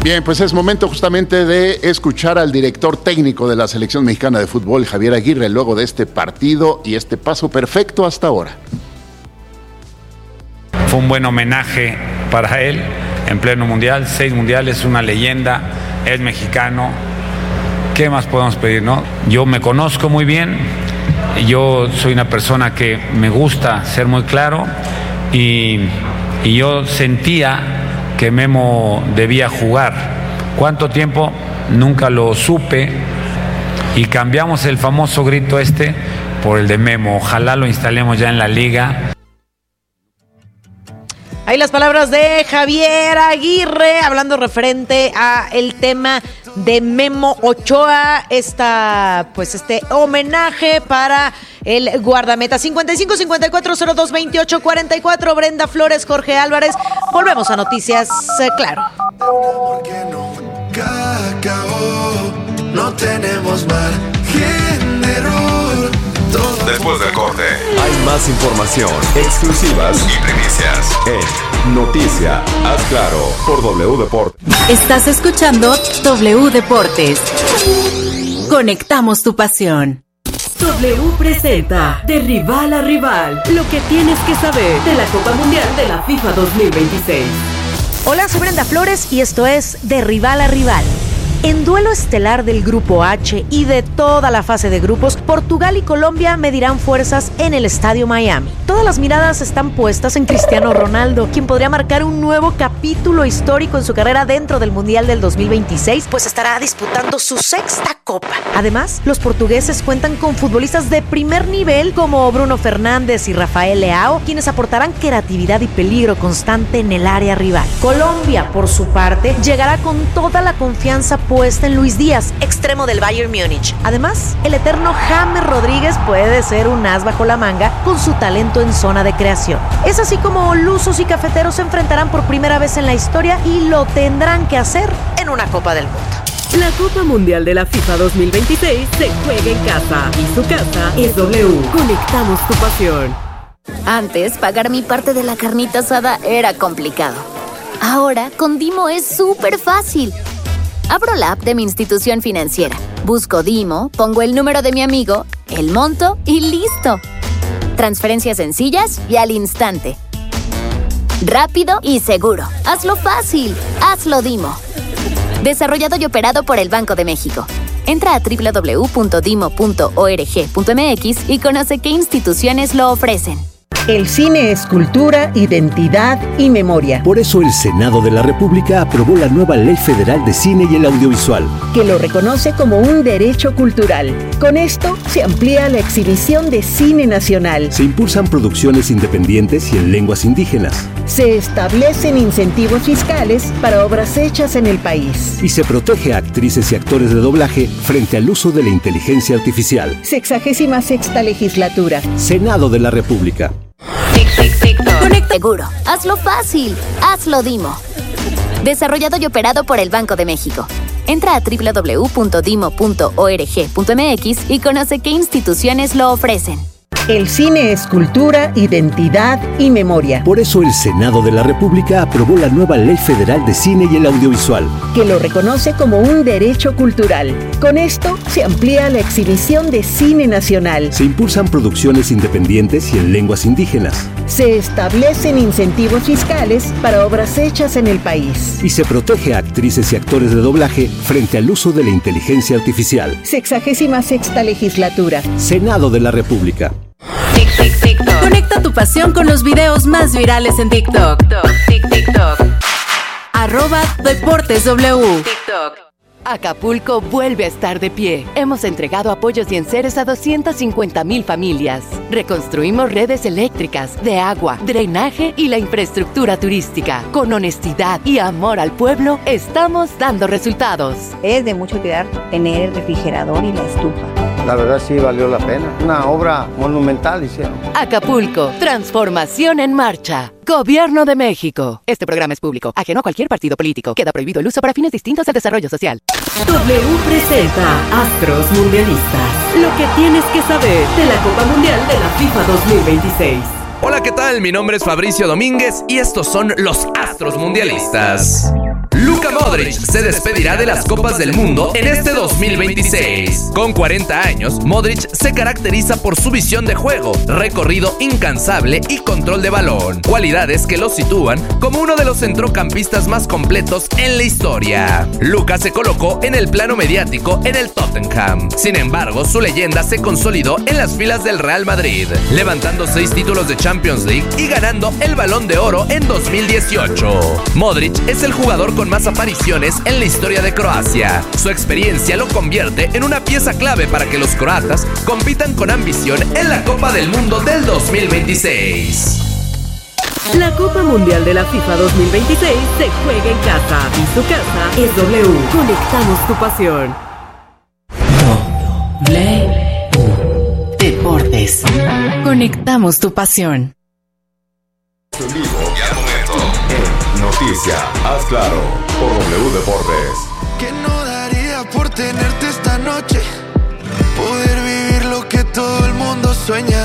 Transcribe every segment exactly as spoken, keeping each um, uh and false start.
Bien, pues es momento justamente de escuchar al director técnico de la Selección Mexicana de Fútbol, Javier Aguirre, luego de este partido y este paso perfecto hasta ahora. Fue un buen homenaje para él en pleno mundial, seis mundiales, una leyenda, es mexicano. ¿Qué más podemos pedir, no? Yo me conozco muy bien, yo soy una persona que me gusta ser muy claro y, y yo sentía que Memo debía jugar. ¿Cuánto tiempo? Nunca lo supe y cambiamos el famoso grito este por el de Memo. Ojalá lo instalemos ya en la liga. Ahí las palabras de Javier Aguirre, hablando referente a el tema de Memo Ochoa, esta, pues este homenaje para el guardameta. cincuenta y cinco cincuenta y cuatro cero dos veintiocho cuarenta y cuatro, Brenda Flores, Jorge Álvarez. Volvemos a Noticias, eh, claro. Porque nunca acabó, no tenemos margen de error. Después del corte, hay más información, exclusivas y primicias en Noticia, haz claro, por W Deportes. Estás escuchando W Deportes. Conectamos tu pasión. W presenta De Rival a Rival, lo que tienes que saber de la Copa Mundial de la FIFA dos mil veintiséis. Hola, soy Brenda Flores y esto es De Rival a Rival. En duelo estelar del Grupo H y de toda la fase de grupos, Portugal y Colombia medirán fuerzas en el Estadio Miami. Todas las miradas están puestas en Cristiano Ronaldo, quien podría marcar un nuevo capítulo histórico en su carrera dentro del Mundial del dos mil veintiséis, pues estará disputando su sexta Copa. Además, los portugueses cuentan con futbolistas de primer nivel como Bruno Fernández y Rafael Leao, quienes aportarán creatividad y peligro constante en el área rival. Colombia, por su parte, llegará con toda la confianza puesta en Luis Díaz, extremo del Bayern Múnich. Además, el eterno James Rodríguez puede ser un as bajo la manga con su talento en zona de creación. Es así como lusos y cafeteros se enfrentarán por primera vez en la historia y lo tendrán que hacer en una Copa del Mundo. La Copa Mundial de la FIFA dos mil veintiséis se juega en casa y su casa es W. Conectamos tu pasión. Antes, pagar mi parte de la carnita asada era complicado. Ahora, con Dimo es súper fácil. Abro la app de mi institución financiera, busco Dimo, pongo el número de mi amigo, el monto y ¡listo! Transferencias sencillas y al instante. Rápido y seguro. Hazlo fácil. Hazlo Dimo. Desarrollado y operado por el Banco de México. Entra a doble u doble u doble u punto dimo punto org punto m x y conoce qué instituciones lo ofrecen. El cine es cultura, identidad y memoria. Por eso el Senado de la República aprobó la nueva Ley Federal de Cine y el Audiovisual, que lo reconoce como un derecho cultural. Con esto se amplía la exhibición de cine nacional. Se impulsan producciones independientes y en lenguas indígenas. Se establecen incentivos fiscales para obras hechas en el país. Y se protege a actrices y actores de doblaje frente al uso de la inteligencia artificial. Sexagésima sexta legislatura. Senado de la República. Conecta seguro. Hazlo fácil. Hazlo Dimo. Desarrollado y operado por el Banco de México. Entra a doble u doble u doble u punto dimo punto org punto m x y conoce qué instituciones lo ofrecen. El cine es cultura, identidad y memoria. Por eso el Senado de la República aprobó la nueva Ley Federal de Cine y el Audiovisual, que lo reconoce como un derecho cultural. Con esto se amplía la exhibición de cine nacional. Se impulsan producciones independientes y en lenguas indígenas. Se establecen incentivos fiscales para obras hechas en el país. Y se protege a actrices y actores de doblaje frente al uso de la inteligencia artificial. Sexagésima sexta legislatura. Senado de la República. Conecta tu pasión con los videos más virales en TikTok. TikTok. Arroba Deportes W. TikTok. Acapulco vuelve a estar de pie. Hemos entregado apoyos y enseres a doscientas cincuenta mil familias. Reconstruimos redes eléctricas, de agua, drenaje y la infraestructura turística. Con honestidad y amor al pueblo, estamos dando resultados. Es de mucha utilidad tener el refrigerador y la estufa. La verdad sí valió la pena. Una obra monumental hicieron. Acapulco, transformación en marcha. Gobierno de México. Este programa es público, ajeno a cualquier partido político. Queda prohibido el uso para fines distintos al desarrollo social. W presenta Astros Mundialistas. Lo que tienes que saber de la Copa Mundial de la FIFA dos mil veintiséis. Hola, ¿qué tal? Mi nombre es Fabricio Domínguez y estos son los Astros Mundialistas. Luka Modric se despedirá de las Copas del Mundo en este dos mil veintiséis. Con cuarenta años, Modric se caracteriza por su visión de juego, recorrido incansable y control de balón, cualidades que lo sitúan como uno de los centrocampistas más completos en la historia. Luka se colocó en el plano mediático en el Tottenham. Sin embargo, su leyenda se consolidó en las filas del Real Madrid, levantando seis títulos de Champions League y ganando el Balón de Oro en dos mil dieciocho. Modric es el jugador con más apariciones en la historia de Croacia. Su experiencia lo convierte en una pieza clave para que los croatas compitan con ambición en la Copa del Mundo del dos mil veintiséis. La Copa Mundial de la FIFA dos mil veintiséis se juega en casa y su casa es W. Conectamos tu pasión. W Deportes. Conectamos tu pasión. Noticia, haz claro, por W Deportes. ¿Qué no daría por tenerte esta noche? Poder vivir lo que todo el mundo sueña.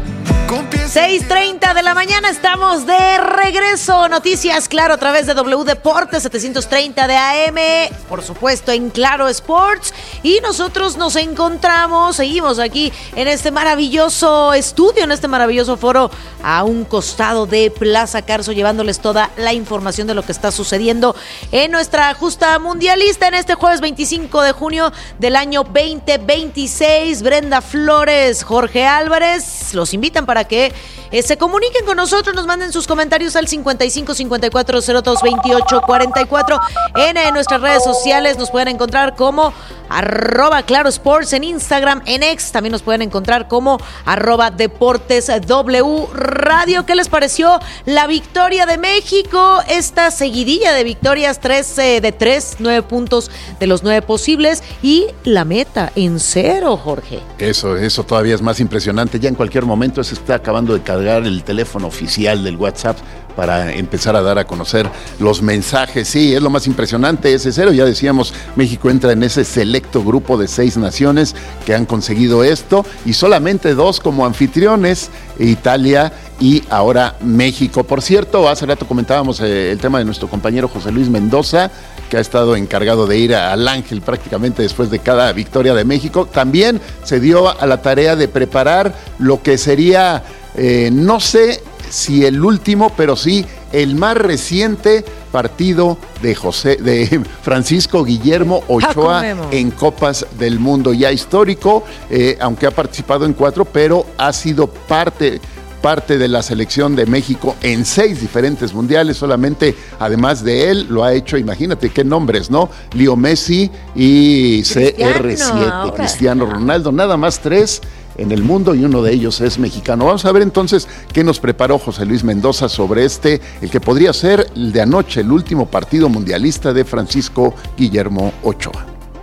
seis treinta de la mañana, estamos de regreso. Noticias, claro, a través de W Deportes setecientos treinta de A M, por supuesto en Claro Sports. Y nosotros nos encontramos, seguimos aquí en este maravilloso estudio, en este maravilloso foro, a un costado de Plaza Carso, llevándoles toda la información de lo que está sucediendo en nuestra justa mundialista en este jueves veinticinco de junio del año veinte veintiséis. Brenda Flores, Jorge Álvarez, los invitan para que eh, se comuniquen con nosotros, nos manden sus comentarios al cincuenta y cinco cincuenta y cuatro cero dos veintiocho cuarenta y cuatro. En, en nuestras redes sociales nos pueden encontrar como arroba Claro Sports en Instagram, en X también nos pueden encontrar como arroba Deportes W Radio. ¿Qué les pareció la victoria de México? Esta seguidilla de victorias, tres de tres, nueve puntos de los nueve posibles y la meta en cero, Jorge. Eso, eso todavía es más impresionante. Ya en cualquier momento se está acabando de cargar el teléfono oficial del WhatsApp para empezar a dar a conocer los mensajes. Sí, es lo más impresionante, ese cero. Ya decíamos, México entra en ese selecto grupo de seis naciones que han conseguido esto y solamente dos como anfitriones, Italia y ahora México. Por cierto, hace rato comentábamos eh, el tema de nuestro compañero José Luis Mendoza, que ha estado encargado de ir al Ángel prácticamente después de cada victoria de México. También se dio a la tarea de preparar lo que sería, eh, no sé si el último, pero sí el más reciente partido de José, de Francisco Guillermo Ochoa en Copas del Mundo, ya histórico, eh, aunque ha participado en cuatro, pero ha sido parte parte de la selección de México en seis diferentes mundiales. Solamente, además de él, lo ha hecho, imagínate qué nombres, ¿no? Leo Messi y C R siete, Cristiano Ronaldo, nada más tres en el mundo y uno de ellos es mexicano. Vamos a ver entonces qué nos preparó José Luis Mendoza sobre este, el que podría ser el de anoche, el último partido mundialista de Francisco Guillermo Ochoa.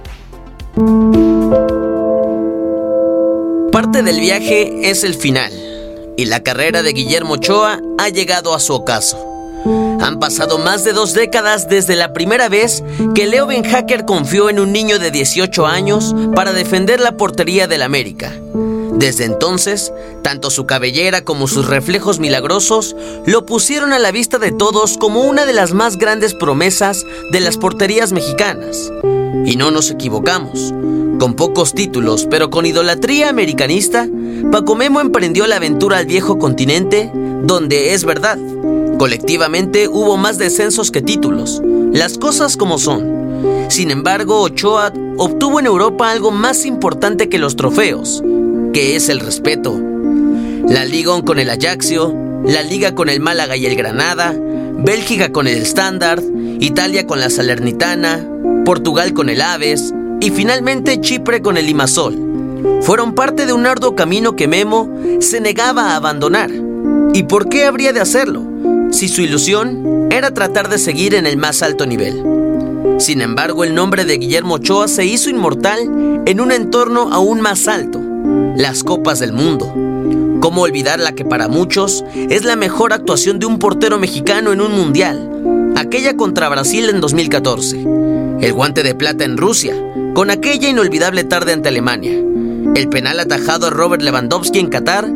Parte del viaje es el final y la carrera de Guillermo Ochoa ha llegado a su ocaso. Han pasado más de dos décadas desde la primera vez que Leo Benhacker confió en un niño de dieciocho años para defender la portería del América. Desde entonces, tanto su cabellera como sus reflejos milagrosos lo pusieron a la vista de todos como una de las más grandes promesas de las porterías mexicanas. Y no nos equivocamos. Con pocos títulos, pero con idolatría americanista, Paco Memo emprendió la aventura al viejo continente, donde es verdad, colectivamente hubo más descensos que títulos, las cosas como son. Sin embargo, Ochoa obtuvo en Europa algo más importante que los trofeos, que es el respeto. La Liga con el Ajaxio, la Liga con el Málaga y el Granada, Bélgica con el Standard, Italia con la Salernitana, Portugal con el Aves y finalmente Chipre con el Limassol. Fueron parte de un arduo camino que Memo se negaba a abandonar. ¿Y por qué habría de hacerlo? Si su ilusión era tratar de seguir en el más alto nivel. Sin embargo, el nombre de Guillermo Ochoa se hizo inmortal en un entorno aún más alto: las Copas del Mundo. ¿Cómo olvidar la que para muchos es la mejor actuación de un portero mexicano en un mundial? Aquella contra Brasil en dos mil catorce. El guante de plata en Rusia, con aquella inolvidable tarde ante Alemania. El penal atajado a Robert Lewandowski en Qatar,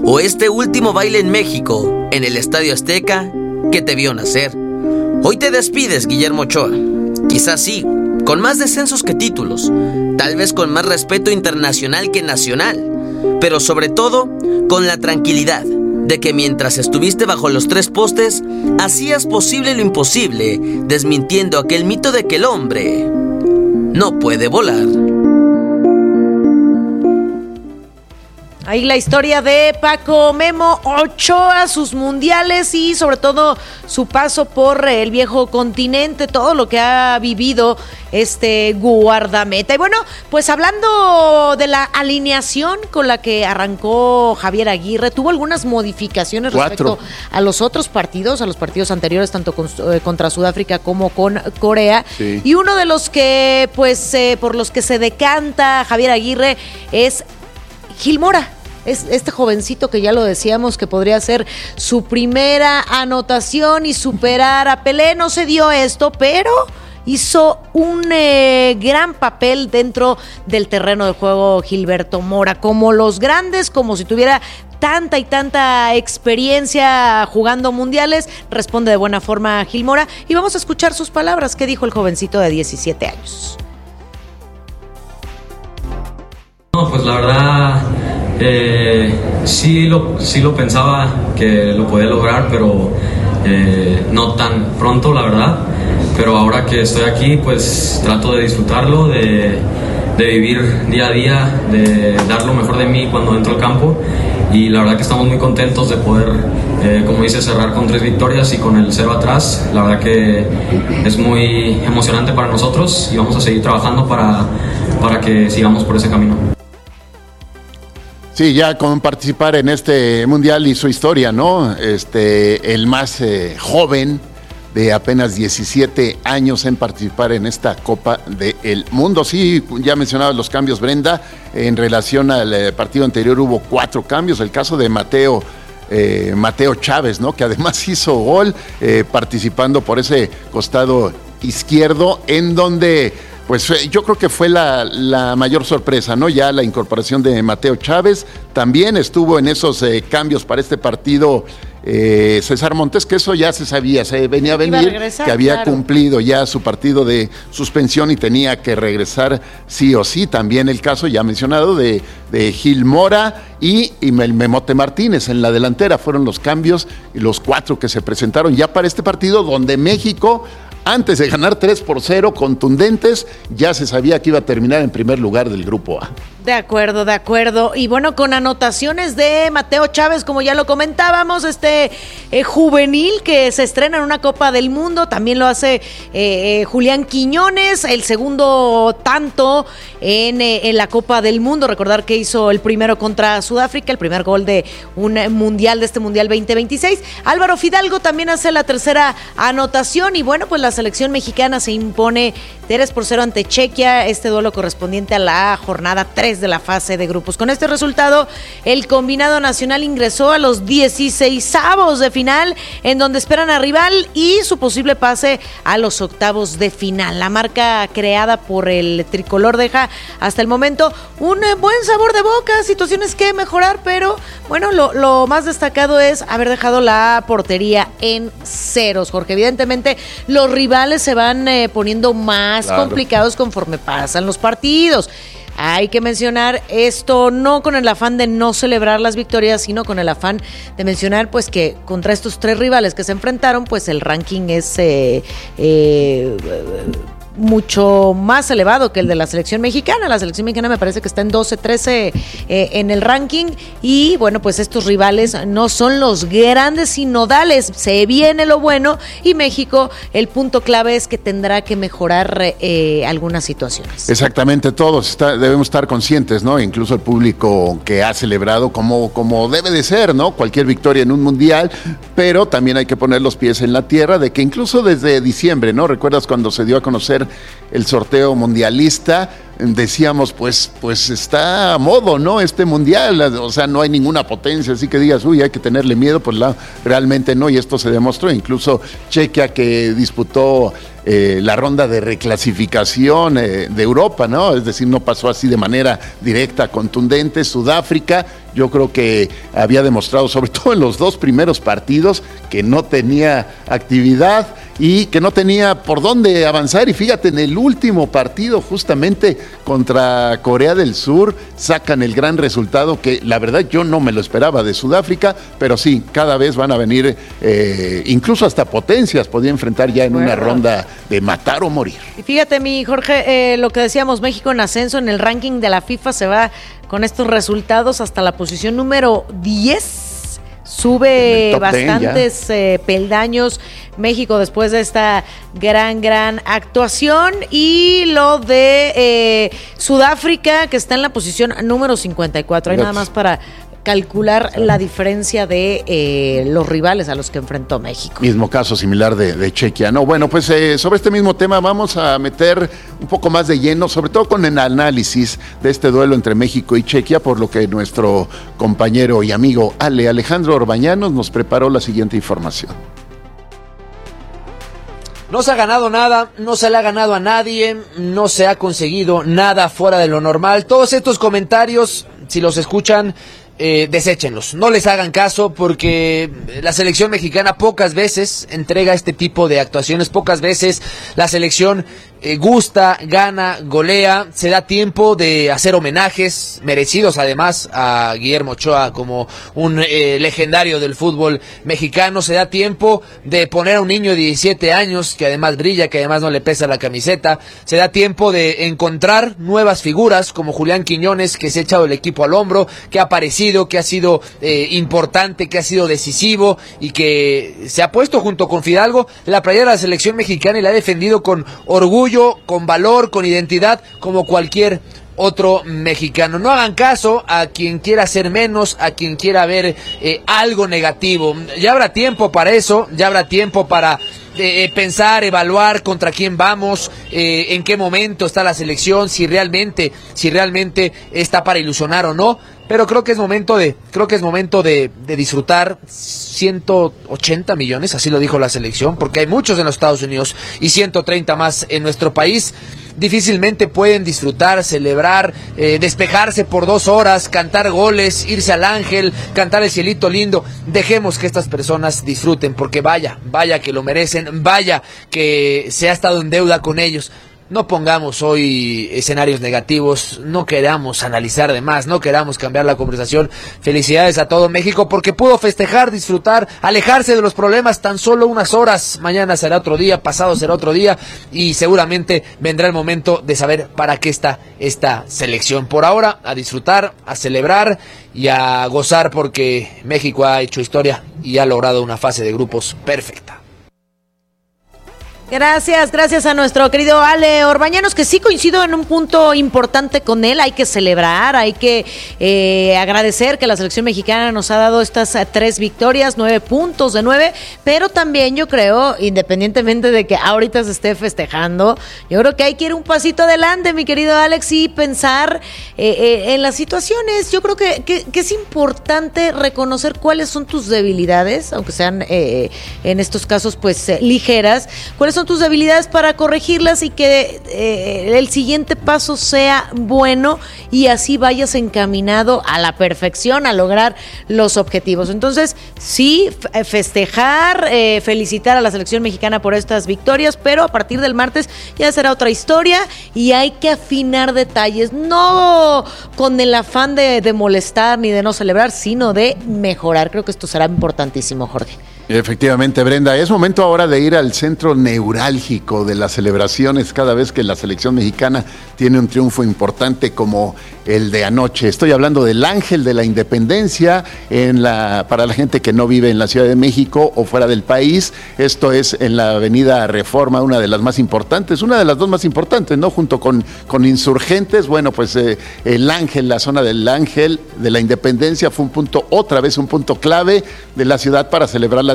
o este último baile en México, en el Estadio Azteca, que te vio nacer. Hoy te despides, Guillermo Ochoa. Quizás sí, con más descensos que títulos, tal vez con más respeto internacional que nacional, pero sobre todo con la tranquilidad de que mientras estuviste bajo los tres postes, hacías posible lo imposible, desmintiendo aquel mito de que el hombre no puede volar. Ahí la historia de Paco Memo Ochoa, sus mundiales y sobre todo su paso por el viejo continente, todo lo que ha vivido este guardameta. Y bueno, pues hablando de la alineación con la que arrancó Javier Aguirre, tuvo algunas modificaciones Cuatro. respecto a los otros partidos, a los partidos anteriores, tanto con, eh, contra Sudáfrica como con Corea. Sí. Y uno de los que, pues, eh, por los que se decanta Javier Aguirre es Gil Mora. Es este jovencito que ya lo decíamos que podría ser su primera anotación y superar a Pelé. No se dio esto, pero hizo un eh, gran papel dentro del terreno de juego Gilberto Mora. Como los grandes, como si tuviera tanta y tanta experiencia jugando mundiales, responde de buena forma Gil Mora. Y vamos a escuchar sus palabras. ¿Qué dijo el jovencito de diecisiete años? No, pues la verdad, eh, sí, lo, sí lo pensaba que lo podía lograr, pero eh, no tan pronto, la verdad. Pero ahora que estoy aquí, pues trato de disfrutarlo, de, de vivir día a día, de dar lo mejor de mí cuando entro al campo. Y la verdad que estamos muy contentos de poder, eh, como dice, cerrar con tres victorias y con el cero atrás. La verdad que es muy emocionante para nosotros y vamos a seguir trabajando para, para que sigamos por ese camino. Sí, ya con participar en este mundial hizo historia, ¿no? Este, el más eh, joven de apenas diecisiete años en participar en esta Copa del Mundo. Sí, ya mencionaba los cambios, Brenda. En relación al eh, partido anterior hubo cuatro cambios. El caso de Mateo, eh, Mateo Chávez, ¿no? Que además hizo gol eh, participando por ese costado izquierdo, en donde pues yo creo que fue la, la mayor sorpresa, ¿no? Ya la incorporación de Mateo Chávez. También estuvo en esos eh, cambios para este partido eh, César Montes, que eso ya se sabía, se venía a venir, a regresar, que había claro. cumplido ya su partido de suspensión y tenía que regresar sí o sí. También el caso ya mencionado de, de Gil Mora y, y Memote Martínez en la delantera. Fueron los cambios y los cuatro que se presentaron ya para este partido, donde México, antes de ganar tres por cero contundentes, ya se sabía que iba a terminar en primer lugar del Grupo A. De acuerdo, de acuerdo. Y bueno, con anotaciones de Mateo Chávez, como ya lo comentábamos, este eh, juvenil que se estrena en una Copa del Mundo, también lo hace eh, eh, Julián Quiñones, el segundo tanto en, eh, en la Copa del Mundo. Recordar que hizo el primero contra Sudáfrica, el primer gol de un mundial, de este Mundial veinte veintiséis. Álvaro Fidalgo también hace la tercera anotación y bueno, pues la selección mexicana se impone tres por cero ante Chequia, este duelo correspondiente a la jornada tres de la fase de grupos. Con este resultado, el combinado nacional ingresó a los dieciseisavos de final, en donde esperan a rival y su posible pase a los octavos de final. La marca creada por el tricolor deja hasta el momento un buen sabor de boca, situaciones que mejorar, pero bueno, lo, lo más destacado es haber dejado la portería en ceros, Jorge. Evidentemente, los rivales se van eh, poniendo más claro. complicados conforme pasan los partidos. Hay que mencionar esto no con el afán de no celebrar las victorias, sino con el afán de mencionar pues que contra estos tres rivales que se enfrentaron, pues el ranking es eh, eh, mucho más elevado que el de la selección mexicana. La selección mexicana me parece que está en doce, trece eh, en el ranking y bueno, pues estos rivales no son los grandes sinodales. Se viene lo bueno y México, el punto clave es que tendrá que mejorar eh, algunas situaciones. Exactamente, todos está, debemos estar conscientes, ¿no? Incluso el público que ha celebrado como, como debe de ser, ¿no? Cualquier victoria en un mundial, pero también hay que poner los pies en la tierra de que incluso desde diciembre, ¿no? ¿Recuerdas cuando se dio a conocer el sorteo mundialista? decíamos, pues, pues está a modo, ¿no? Este mundial, o sea, no hay ninguna potencia, así que digas, uy, hay que tenerle miedo, pues la, realmente no, y esto se demostró. Incluso Chequia, que disputó eh, la ronda de reclasificación eh, de Europa, ¿no? Es decir, no pasó así de manera directa, contundente. Sudáfrica, yo creo que había demostrado, sobre todo en los dos primeros partidos, que no tenía actividad y que no tenía por dónde avanzar. Y fíjate, en el último partido, justamente contra Corea del Sur, sacan el gran resultado que la verdad yo no me lo esperaba de Sudáfrica, pero sí, cada vez van a venir, eh, incluso hasta potencias podía enfrentar ya en bueno. una ronda de matar o morir. Y fíjate, mi Jorge, eh, lo que decíamos, México en ascenso en el ranking de la FIFA se va con estos resultados hasta la posición número diez. Sube bastantes eh, peldaños México después de esta gran, gran actuación. Y lo de eh, Sudáfrica, que está en la posición número cincuenta y cuatro. Hay nada más para calcular la diferencia de eh, los rivales a los que enfrentó México. Mismo caso similar de, de Chequia. No, bueno, pues eh, sobre este mismo tema vamos a meter un poco más de lleno, sobre todo con el análisis de este duelo entre México y Chequia, por lo que nuestro compañero y amigo Ale Alejandro Orbañanos nos preparó la siguiente información. No se ha ganado nada, no se le ha ganado a nadie, no se ha conseguido nada fuera de lo normal. Todos estos comentarios, si los escuchan, Eh, deséchenlos, no les hagan caso, porque la selección mexicana pocas veces entrega este tipo de actuaciones, pocas veces la selección eh, gusta, gana, golea, se da tiempo de hacer homenajes merecidos además a Guillermo Ochoa como un eh, legendario del fútbol mexicano, se da tiempo de poner a un niño de diecisiete años que además brilla, que además no le pesa la camiseta, se da tiempo de encontrar nuevas figuras como Julián Quiñones, que se ha echado el equipo al hombro, que ha aparecido, que ha sido eh, importante, que ha sido decisivo y que se ha puesto junto con Fidalgo la playera de la selección mexicana y la ha defendido con orgullo, con valor, con identidad, como cualquier otro mexicano. No hagan caso a quien quiera hacer menos, a quien quiera ver eh, algo negativo. Ya habrá tiempo para eso, ya habrá tiempo para eh, pensar, evaluar contra quién vamos, eh, en qué momento está la selección, si realmente, si realmente está para ilusionar o no. Pero creo que es momento de, creo que es momento de, de disfrutar. ciento ochenta millones, así lo dijo la selección, porque hay muchos en los Estados Unidos y ciento treinta más en nuestro país. Difícilmente pueden disfrutar, celebrar, eh, despejarse por dos horas, cantar goles, irse al Ángel, cantar el cielito lindo. Dejemos que estas personas disfruten, porque vaya, vaya que lo merecen, vaya que se ha estado en deuda con ellos. No pongamos hoy escenarios negativos, no queramos analizar de más, no queramos cambiar la conversación. Felicidades a todo México porque pudo festejar, disfrutar, alejarse de los problemas tan solo unas horas. Mañana será otro día, pasado será otro día y seguramente vendrá el momento de saber para qué está esta selección. Por ahora, a disfrutar, a celebrar y a gozar porque México ha hecho historia y ha logrado una fase de grupos perfecta. Gracias, gracias a nuestro querido Ale Orbañanos, que sí coincido en un punto importante con él. Hay que celebrar, hay que eh, agradecer que la selección mexicana nos ha dado estas eh, tres victorias, nueve puntos de nueve, pero también yo creo, independientemente de que ahorita se esté festejando, yo creo que hay que ir un pasito adelante, mi querido Alex, y pensar eh, eh, en las situaciones. Yo creo que, que, que es importante reconocer cuáles son tus debilidades, aunque sean eh, en estos casos pues eh, ligeras, cuáles son tus debilidades para corregirlas y que eh, el siguiente paso sea bueno y así vayas encaminado a la perfección, a lograr los objetivos. Entonces, sí, festejar, eh, felicitar a la selección mexicana por estas victorias, pero a partir del martes ya será otra historia y hay que afinar detalles, no con el afán de, de molestar ni de no celebrar, sino de mejorar. Creo que esto será importantísimo, Jorge. Efectivamente, Brenda, es momento ahora de ir al centro neurálgico de las celebraciones cada vez que la selección mexicana tiene un triunfo importante como el de anoche. Estoy hablando del Ángel de la Independencia en la, para la gente que no vive en la Ciudad de México o fuera del país. Esto es en la avenida Reforma, una de las más importantes, una de las dos más importantes, ¿no? Junto con, con Insurgentes. Bueno, pues eh, el Ángel, la zona del Ángel de la Independencia fue un punto, otra vez un punto clave de la ciudad para celebrar las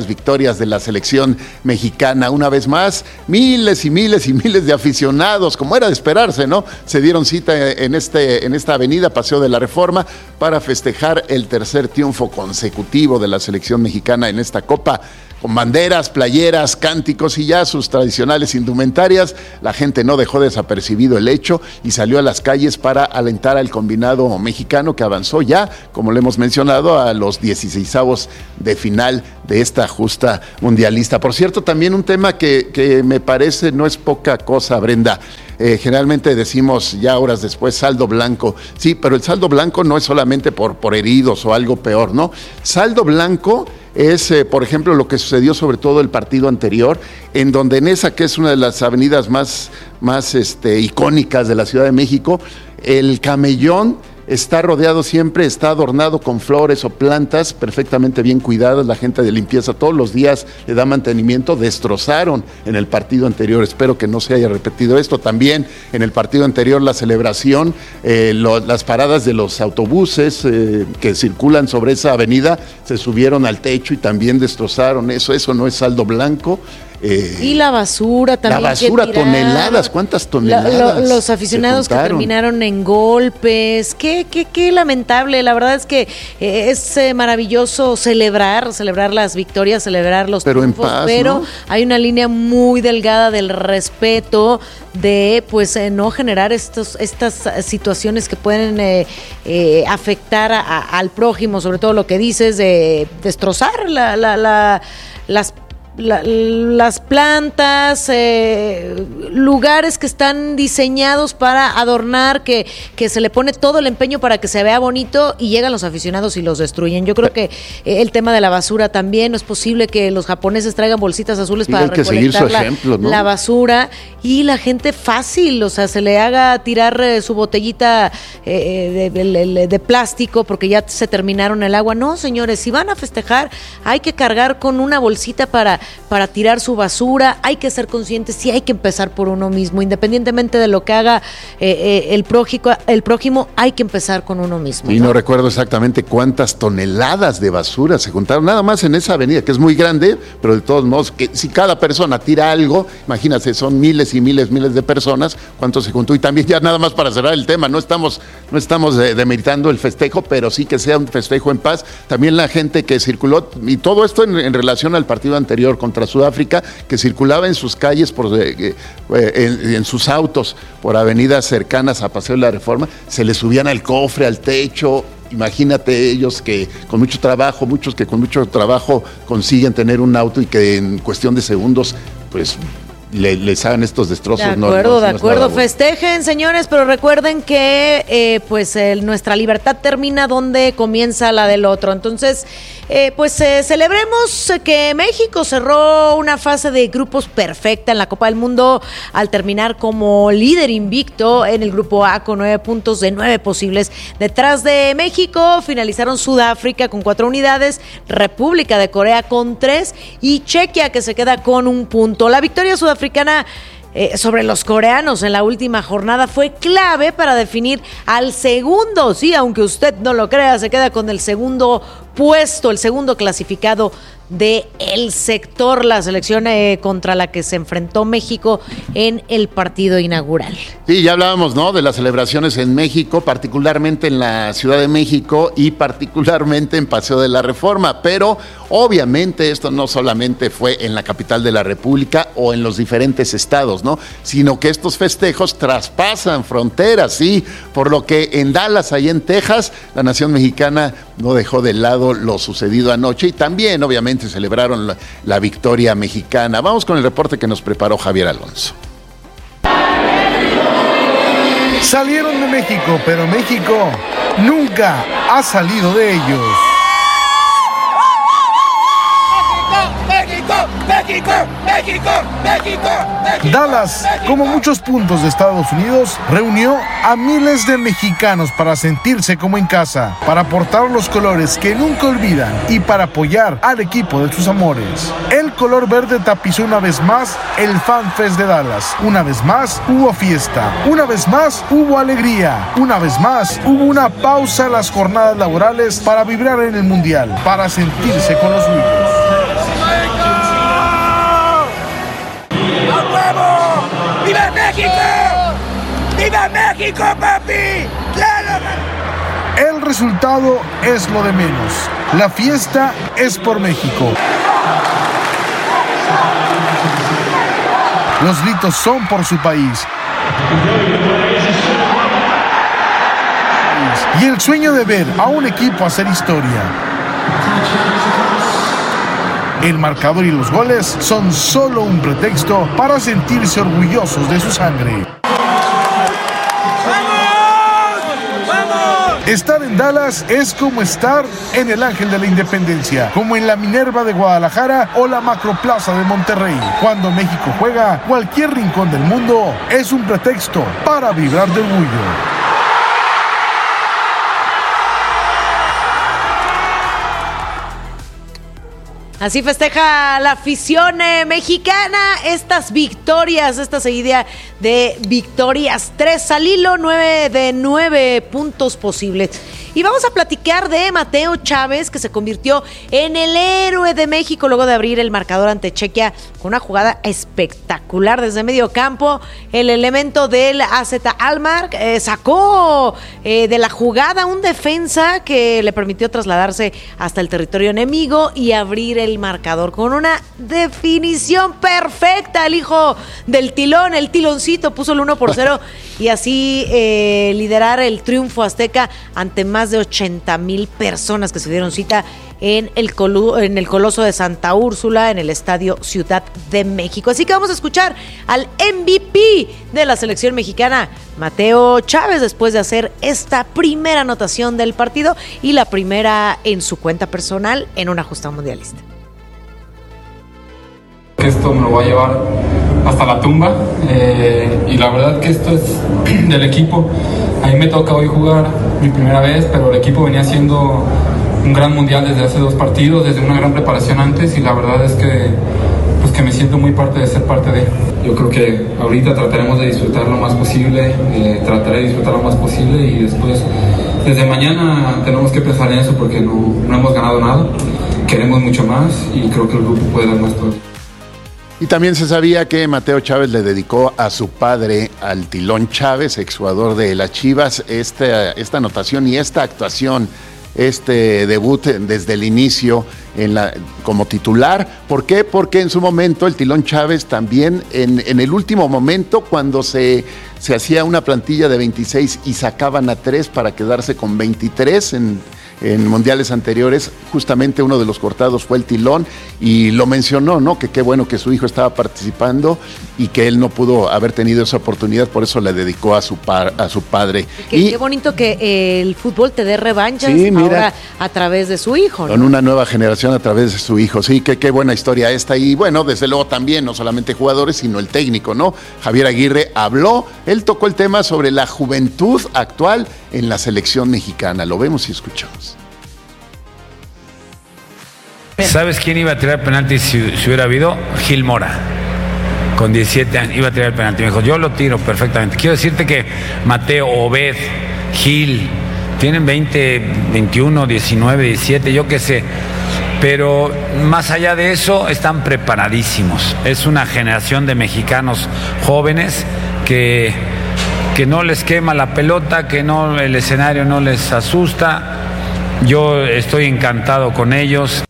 victorias de la selección mexicana. Una vez más, miles y miles y miles de aficionados, como era de esperarse, ¿no? Se dieron cita en, este, en esta avenida Paseo de la Reforma para festejar el tercer triunfo consecutivo de la selección mexicana en esta Copa. Con banderas, playeras, cánticos y ya sus tradicionales indumentarias, la gente no dejó desapercibido el hecho y salió a las calles para alentar al combinado mexicano que avanzó ya, como le hemos mencionado, a los dieciseisavos de final de esta justa mundialista. Por cierto, también un tema que, que me parece no es poca cosa, Brenda. Eh, generalmente decimos ya horas después saldo blanco. Sí, pero el saldo blanco no es solamente por, por heridos o algo peor, ¿no? Saldo blanco es, eh, por ejemplo, lo que sucedió sobre todo el partido anterior, en donde en esa que es una de las avenidas más, más este, icónicas de la Ciudad de México, el camellón está rodeado siempre, está adornado con flores o plantas perfectamente bien cuidadas. La gente de limpieza todos los días le da mantenimiento. Destrozaron en el partido anterior, espero que no se haya repetido esto. También en el partido anterior la celebración, eh, lo, las paradas de los autobuses eh, que circulan sobre esa avenida se subieron al techo y también destrozaron eso. Eso no es saldo blanco. Eh, y la basura también. La basura, toneladas, ¿cuántas toneladas? La, lo, los aficionados que terminaron en golpes, qué, qué, qué lamentable. La verdad es que eh, es eh, maravilloso celebrar, celebrar las victorias, celebrar los pero triunfos, en paz, pero ¿no? Hay una línea muy delgada del respeto, de pues eh, no generar estos, estas situaciones que pueden eh, eh, afectar a, a, al prójimo, sobre todo lo que dices de destrozar la, la, la, las La, las plantas, eh, lugares que están diseñados para adornar, que, que se le pone todo el empeño para que se vea bonito y llegan los aficionados y los destruyen. Yo creo que eh, el tema de la basura también, no es posible que los japoneses traigan bolsitas azules sí, para hay que seguir su ejemplo, la, ¿no? la basura, y la gente fácil, o sea, se le haga tirar eh, su botellita eh, de, de, de plástico porque ya se terminaron el agua. No, señores, si van a festejar hay que cargar con una bolsita para para tirar su basura. Hay que ser conscientes, sí hay que empezar por uno mismo, independientemente de lo que haga eh, eh, el, prójico, el prójimo, hay que empezar con uno mismo. Y ¿no? no recuerdo exactamente cuántas toneladas de basura se juntaron, nada más en esa avenida, que es muy grande, pero de todos modos, que si cada persona tira algo, imagínate, son miles y miles, miles de personas, cuánto se juntó. Y también ya nada más para cerrar el tema, no estamos, no estamos de, demeritando el festejo, pero sí que sea un festejo en paz. También la gente que circuló, y todo esto en, en relación al partido anterior contra Sudáfrica, que circulaba en sus calles, por, eh, en, en sus autos, por avenidas cercanas a Paseo de la Reforma, se les subían al cofre, al techo. Imagínate ellos que con mucho trabajo, muchos que con mucho trabajo consiguen tener un auto y que en cuestión de segundos, pues Le, les hagan estos destrozos. De acuerdo, no, no, de no acuerdo. Festejen, señores, pero recuerden que eh, pues eh, nuestra libertad termina donde comienza la del otro. Entonces, eh, pues eh, celebremos que México cerró una fase de grupos perfecta en la Copa del Mundo al terminar como líder invicto en el grupo A con nueve puntos de nueve posibles. Detrás de México finalizaron Sudáfrica con cuatro unidades, República de Corea con tres y Chequia, que se queda con un punto. La victoria sudafricana africana eh, sobre los coreanos en la última jornada fue clave para definir al segundo, sí, aunque usted no lo crea, se queda con el segundo puesto, el segundo clasificado de el sector, la selección eh, contra la que se enfrentó México en el partido inaugural. Sí, ya hablábamos, ¿no?, de las celebraciones en México, particularmente en la Ciudad de México y particularmente en Paseo de la Reforma, pero obviamente esto no solamente fue en la capital de la República o en los diferentes estados, ¿no?, sino que estos festejos traspasan fronteras, sí, por lo que en Dallas, allá en Texas, la nación mexicana no dejó de lado lo sucedido anoche y también, obviamente, celebraron la, la victoria mexicana. Vamos con el reporte que nos preparó Javier Alonso. Salieron de México, pero México nunca ha salido de ellos. México, México, México, México, México. Dallas, como muchos puntos de Estados Unidos, reunió a miles de mexicanos para sentirse como en casa, para portar los colores que nunca olvidan y para apoyar al equipo de sus amores. El color verde tapizó una vez más el Fan Fest de Dallas. Una vez más hubo fiesta, una vez más hubo alegría, una vez más hubo una pausa en las jornadas laborales para vibrar en el Mundial, para sentirse con los suyos. ¡Viva México, papi! ¡Claro! El resultado es lo de menos. La fiesta es por México. Los gritos son por su país. Y el sueño de ver a un equipo hacer historia. El marcador y los goles son solo un pretexto para sentirse orgullosos de su sangre. Estar en Dallas es como estar en el Ángel de la Independencia, como en la Minerva de Guadalajara o la Macroplaza de Monterrey. Cuando México juega, cualquier rincón del mundo es un pretexto para vibrar de orgullo. Así festeja la afición eh, mexicana estas victorias, esta seguida de victorias. Tres al hilo, nueve de nueve puntos posibles. Y vamos a platicar de Mateo Chávez, que se convirtió en el héroe de México luego de abrir el marcador ante Chequia con una jugada espectacular desde medio campo. El elemento del A Z Alkmaar eh, sacó eh, de la jugada un defensa que le permitió trasladarse hasta el territorio enemigo y abrir el marcador con una definición perfecta. El hijo del Tilón, el Tiloncito, puso el uno por cero y así eh, liderar el triunfo azteca ante más de ochenta mil personas que se dieron cita en el, colu- en el Coloso de Santa Úrsula, en el Estadio Ciudad de México. Así que vamos a escuchar al M V P de la selección mexicana, Mateo Chávez, después de hacer esta primera anotación del partido y la primera en su cuenta personal en una justa mundialista. Esto me lo voy a llevar hasta la tumba eh, y la verdad que esto es del equipo. A mí me toca hoy jugar mi primera vez, pero el equipo venía haciendo un gran mundial desde hace dos partidos, desde una gran preparación antes, y la verdad es que, pues que me siento muy parte de ser parte de. Yo creo que ahorita trataremos de disfrutar lo más posible, eh, trataré de disfrutar lo más posible y después, desde mañana tenemos que pensar en eso porque no, no hemos ganado nada, queremos mucho más y creo que el grupo puede dar más todavía. Y también se sabía que Mateo Chávez le dedicó a su padre, al Tilón Chávez, exjugador de las Chivas, esta, esta anotación y esta actuación, este debut desde el inicio en la, como titular. ¿Por qué? Porque en su momento el Tilón Chávez también, en, en el último momento, cuando se, se hacía una plantilla de veintiséis y sacaban a tres para quedarse con veintitrés en... en mundiales anteriores, justamente uno de los cortados fue el Tilón y lo mencionó, ¿no? Que qué bueno que su hijo estaba participando y que él no pudo haber tenido esa oportunidad, por eso le dedicó a su, par, a su padre. Qué, y, qué bonito que eh, el fútbol te dé revanchas sí, mira, ahora a través de su hijo, ¿no? Con una nueva generación a través de su hijo, sí, que qué buena historia esta. Y bueno, desde luego también, no solamente jugadores, sino el técnico, ¿no? Javier Aguirre habló, él tocó el tema sobre la juventud actual en la selección mexicana. Lo vemos y escuchamos. ¿Sabes quién iba a tirar penalti si, si hubiera habido? Gil Mora. Con diecisiete años iba a tirar el penalti. Me dijo, yo lo tiro perfectamente. Quiero decirte que Mateo, Obed, Gil, tienen veinte, veintiuno, diecinueve, diecisiete, yo qué sé. Pero más allá de eso, están preparadísimos. Es una generación de mexicanos jóvenes que, que no les quema la pelota, que no, el escenario no les asusta. Yo estoy encantado con ellos.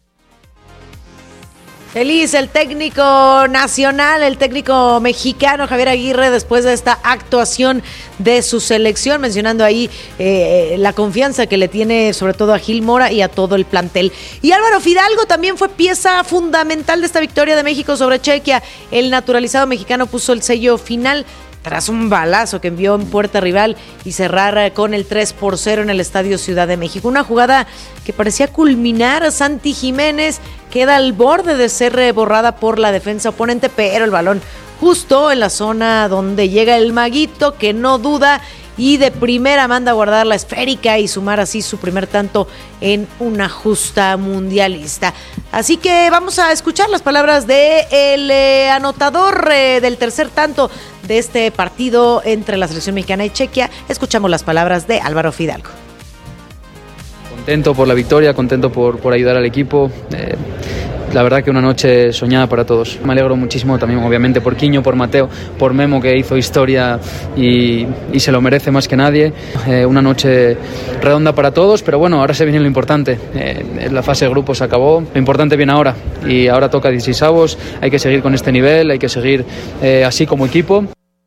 Feliz el técnico nacional, el técnico mexicano Javier Aguirre, después de esta actuación de su selección, mencionando ahí eh, la confianza que le tiene sobre todo a Gil Mora y a todo el plantel. Y Álvaro Fidalgo también fue pieza fundamental de esta victoria de México sobre Chequia. El naturalizado mexicano puso el sello final tras un balazo que envió en puerta rival y cerrar con el tres por cero en el Estadio Ciudad de México. Una jugada que parecía culminar a Santi Jiménez, queda al borde de ser borrada por la defensa oponente, pero el balón justo en la zona donde llega el maguito, que no duda y de primera manda a guardar la esférica y sumar así su primer tanto en una justa mundialista. Así que vamos a escuchar las palabras del eh, anotador eh, del tercer tanto de este partido entre la selección mexicana y Chequia. Escuchamos las palabras de Álvaro Fidalgo. Contento por la victoria, contento por, por ayudar al equipo. Eh, La verdad que una noche soñada para todos. Me alegro muchísimo también, obviamente, por Quiño, por Mateo, por Memo, que hizo historia y, y se lo merece más que nadie. Eh, una noche redonda para todos, pero bueno, ahora se viene lo importante. Eh, la fase de grupos acabó, lo importante viene ahora y ahora toca dieciseisavos, hay que seguir con este nivel, hay que seguir eh, así como equipo.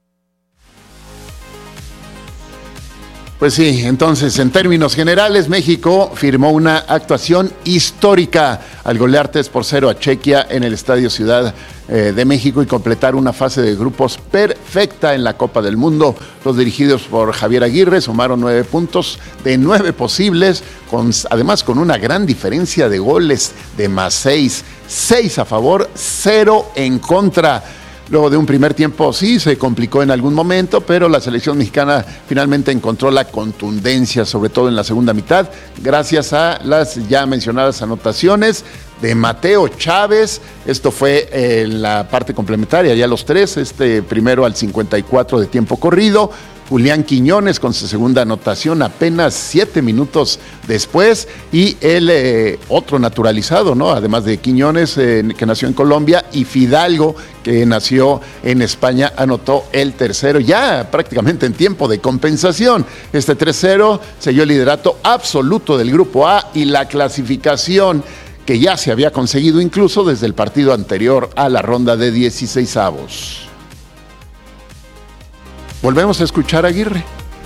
Pues sí, entonces en términos generales México firmó una actuación histórica al golear tres por cero a Chequia en el Estadio Ciudad eh, de México y completar una fase de grupos perfecta en la Copa del Mundo. Los dirigidos por Javier Aguirre sumaron nueve puntos de nueve posibles, con, además con una gran diferencia de goles de más seis, seis a favor, cero en contra. Luego de un primer tiempo sí se complicó en algún momento, pero la selección mexicana finalmente encontró la contundencia, sobre todo en la segunda mitad, gracias a las ya mencionadas anotaciones de Mateo Chávez. Esto fue en la parte complementaria, ya los tres, este primero al cincuenta y cuatro de tiempo corrido. Julián Quiñones con su segunda anotación apenas siete minutos después y el eh, otro naturalizado, ¿no? Además de Quiñones, eh, que nació en Colombia, y Fidalgo, que nació en España, anotó el tercero ya prácticamente en tiempo de compensación. Este tres cero selló el liderato absoluto del Grupo A y la clasificación que ya se había conseguido incluso desde el partido anterior a la ronda de dieciseisavos. Volvemos a escuchar a Aguirre.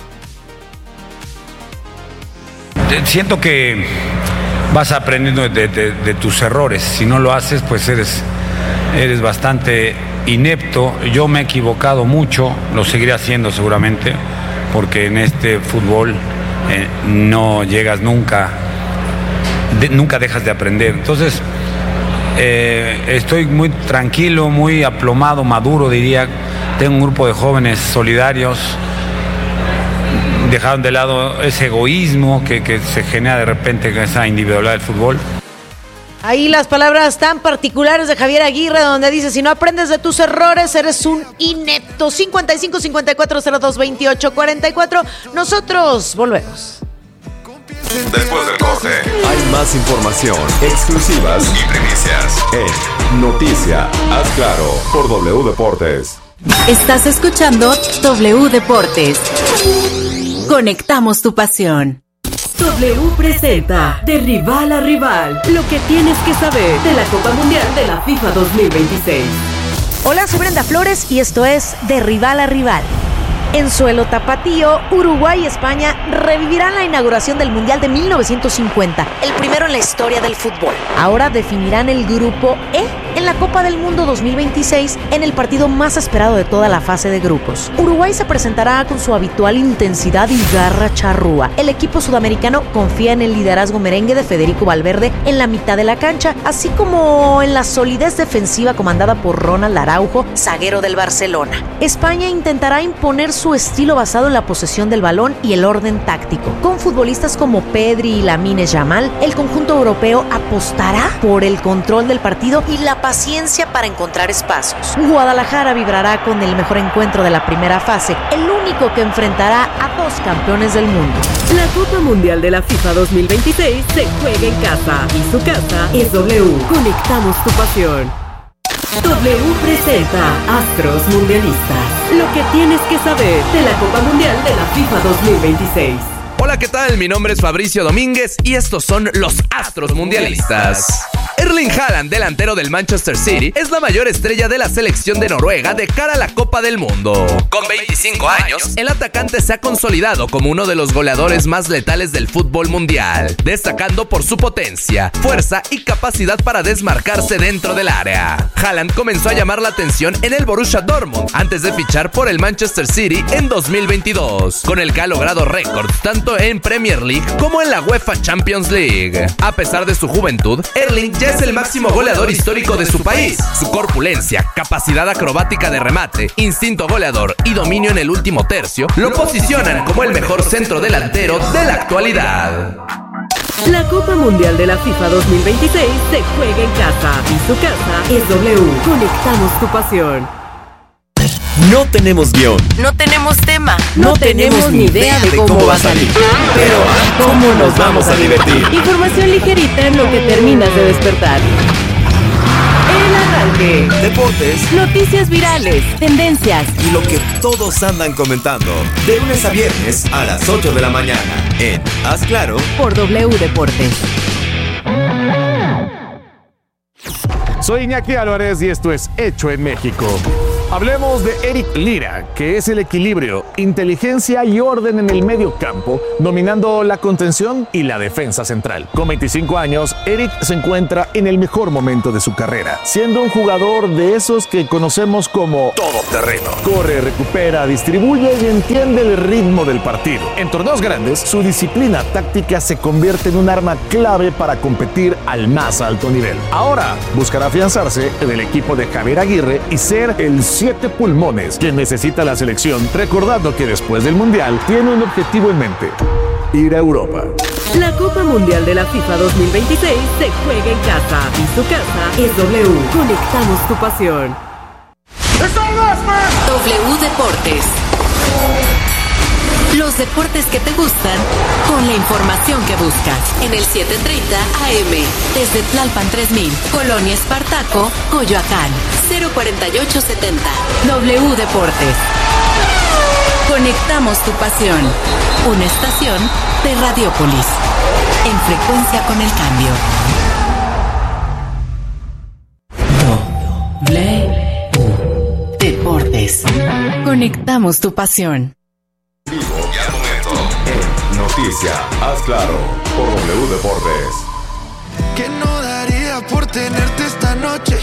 Siento que vas aprendiendo de, de, de tus errores. Si no lo haces, pues eres, eres bastante inepto. Yo me he equivocado mucho, lo seguiré haciendo seguramente, porque en este fútbol eh, no llegas nunca, de, nunca dejas de aprender. Entonces, eh, estoy muy tranquilo, muy aplomado, maduro, diría. Tengo un grupo de jóvenes solidarios, dejaron de lado ese egoísmo que, que se genera de repente con esa individualidad del fútbol. Ahí las palabras tan particulares de Javier Aguirre, donde dice: si no aprendes de tus errores, eres un inepto. cincuenta y cinco, cincuenta y cuatro, cero dos, veintiocho, cuarenta y cuatro. Nosotros volvemos. Después del corte, hay más información, exclusivas y primicias en Noticia Haz Claro por W Deportes. Estás escuchando W Deportes. Conectamos tu pasión. W presenta De Rival a Rival, lo que tienes que saber de la Copa Mundial de la FIFA dos mil veintiséis. Hola, soy Brenda Flores y esto es De Rival a Rival. En suelo tapatío, Uruguay y España revivirán la inauguración del Mundial de mil novecientos cincuenta, el primero en la historia del fútbol. Ahora definirán el grupo E en la Copa del Mundo dos mil veintiséis en el partido más esperado de toda la fase de grupos. Uruguay se presentará con su habitual intensidad y garra charrúa. El equipo sudamericano confía en el liderazgo merengue de Federico Valverde en la mitad de la cancha, así como en la solidez defensiva comandada por Ronald Araujo, zaguero del Barcelona. España intentará imponer su estilo basado en la posesión del balón y el orden táctico. Con futbolistas como Pedri y Lamine Yamal, el conjunto europeo apostará por el control del partido y la paciencia para encontrar espacios. Guadalajara vibrará con el mejor encuentro de la primera fase, el único que enfrentará a dos campeones del mundo. La Copa Mundial de la FIFA dos mil veintiséis se juega en casa y su casa es W. Conectamos tu pasión. W presenta Astros Mundialistas, lo que tienes que saber de la Copa Mundial de la FIFA dos mil veintiséis. Hola, ¿qué tal? Mi nombre es Fabricio Domínguez y estos son los Astros Mundialistas. Erling Haaland, delantero del Manchester City, es la mayor estrella de la selección de Noruega de cara a la Copa del Mundo. Con veinticinco años, el atacante se ha consolidado como uno de los goleadores más letales del fútbol mundial, destacando por su potencia, fuerza y capacidad para desmarcarse dentro del área. Haaland comenzó a llamar la atención en el Borussia Dortmund antes de fichar por el Manchester City en dos mil veintidós, con el que ha logrado récords tanto en Premier League como en la UEFA Champions League. A pesar de su juventud, Erling ya es el máximo goleador histórico de su país. Su corpulencia, capacidad acrobática de remate, instinto goleador y dominio en el último tercio lo posicionan como el mejor centro delantero de la actualidad. La Copa Mundial de la FIFA dos mil veintiséis se juega en casa y su casa es W. Conectamos tu pasión. No tenemos guión. No tenemos tema. No, no tenemos ni idea de cómo, cómo va a salir. Pero ¿cómo nos vamos a divertir? Información ligerita en lo que terminas de despertar. arranque. Deportes, Noticias virales, tendencias y lo que todos andan comentando. De lunes a viernes a las ocho de la mañana en Haz Claro por W Deportes. Soy Iñaki Álvarez y esto es Hecho en México. Hablemos de Eric Lira, que es el equilibrio, inteligencia y orden en el medio campo, dominando la contención y la defensa central. Con veinticinco años, Eric se encuentra en el mejor momento de su carrera, siendo un jugador de esos que conocemos como todoterreno. Corre, recupera, distribuye y entiende el ritmo del partido. En torneos grandes, su disciplina táctica se convierte en un arma clave para competir al más alto nivel. Ahora, buscará afianzarse en el equipo de Javier Aguirre y ser el siete pulmones que necesita la selección, recordando que después del Mundial tiene un objetivo en mente: ir a Europa. La Copa Mundial de la FIFA dos mil veintiséis se juega en casa y su casa es W. Conectamos tu pasión. W Deportes. Los deportes que te gustan con la información que buscas en el siete treinta A M desde Tlalpan tres mil, Colonia Espartaco, Coyoacán, cero cuarenta y ocho setenta. W Deportes. Conectamos tu pasión. Una estación de Radiópolis. En frecuencia con el cambio. W Deportes. Conectamos tu pasión. Noticia, haz claro, por W Deportes. Que no daría por tenerte esta noche,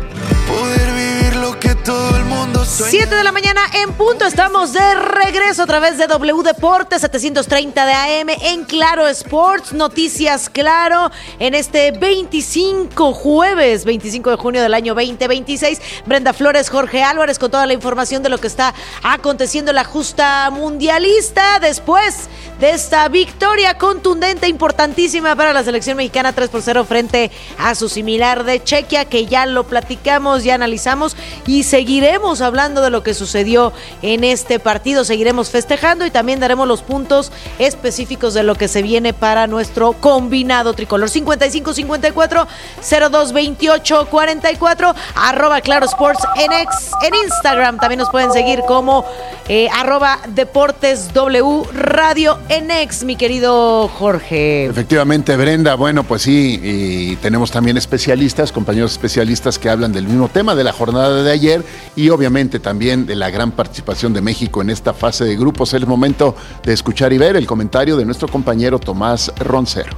poder vivir lo que todo el mundo sueña. siete de la mañana en punto, estamos de regreso a través de W Deportes setecientos treinta de A M en Claro Sports, Noticias Claro, en este veinticinco, jueves veinticinco de junio del año veinte veintiséis. Brenda Flores, Jorge Álvarez con toda la información de lo que está aconteciendo en la justa mundialista después de esta victoria contundente, importantísima para la selección mexicana, tres por cero frente a su similar de Chequia, que ya lo platicamos, ya analizamos y seguiremos hablando de lo que sucedió en este partido, seguiremos festejando y también daremos los puntos específicos de lo que se viene para nuestro combinado tricolor. Cincuenta y cinco cincuenta y cuatro cero dos veintiocho cuarenta y cuatro, arroba Claro Sports en X, en Instagram también nos pueden seguir como eh, arroba Deportes W Radio en X, mi querido Jorge. Efectivamente, Brenda, bueno, pues sí, y tenemos también especialistas, compañeros especialistas que hablan del mismo tema de la jornada de ayer y obviamente también de la gran participación de México en esta fase de grupos. Es el momento de escuchar y ver el comentario de nuestro compañero Tomás Roncero.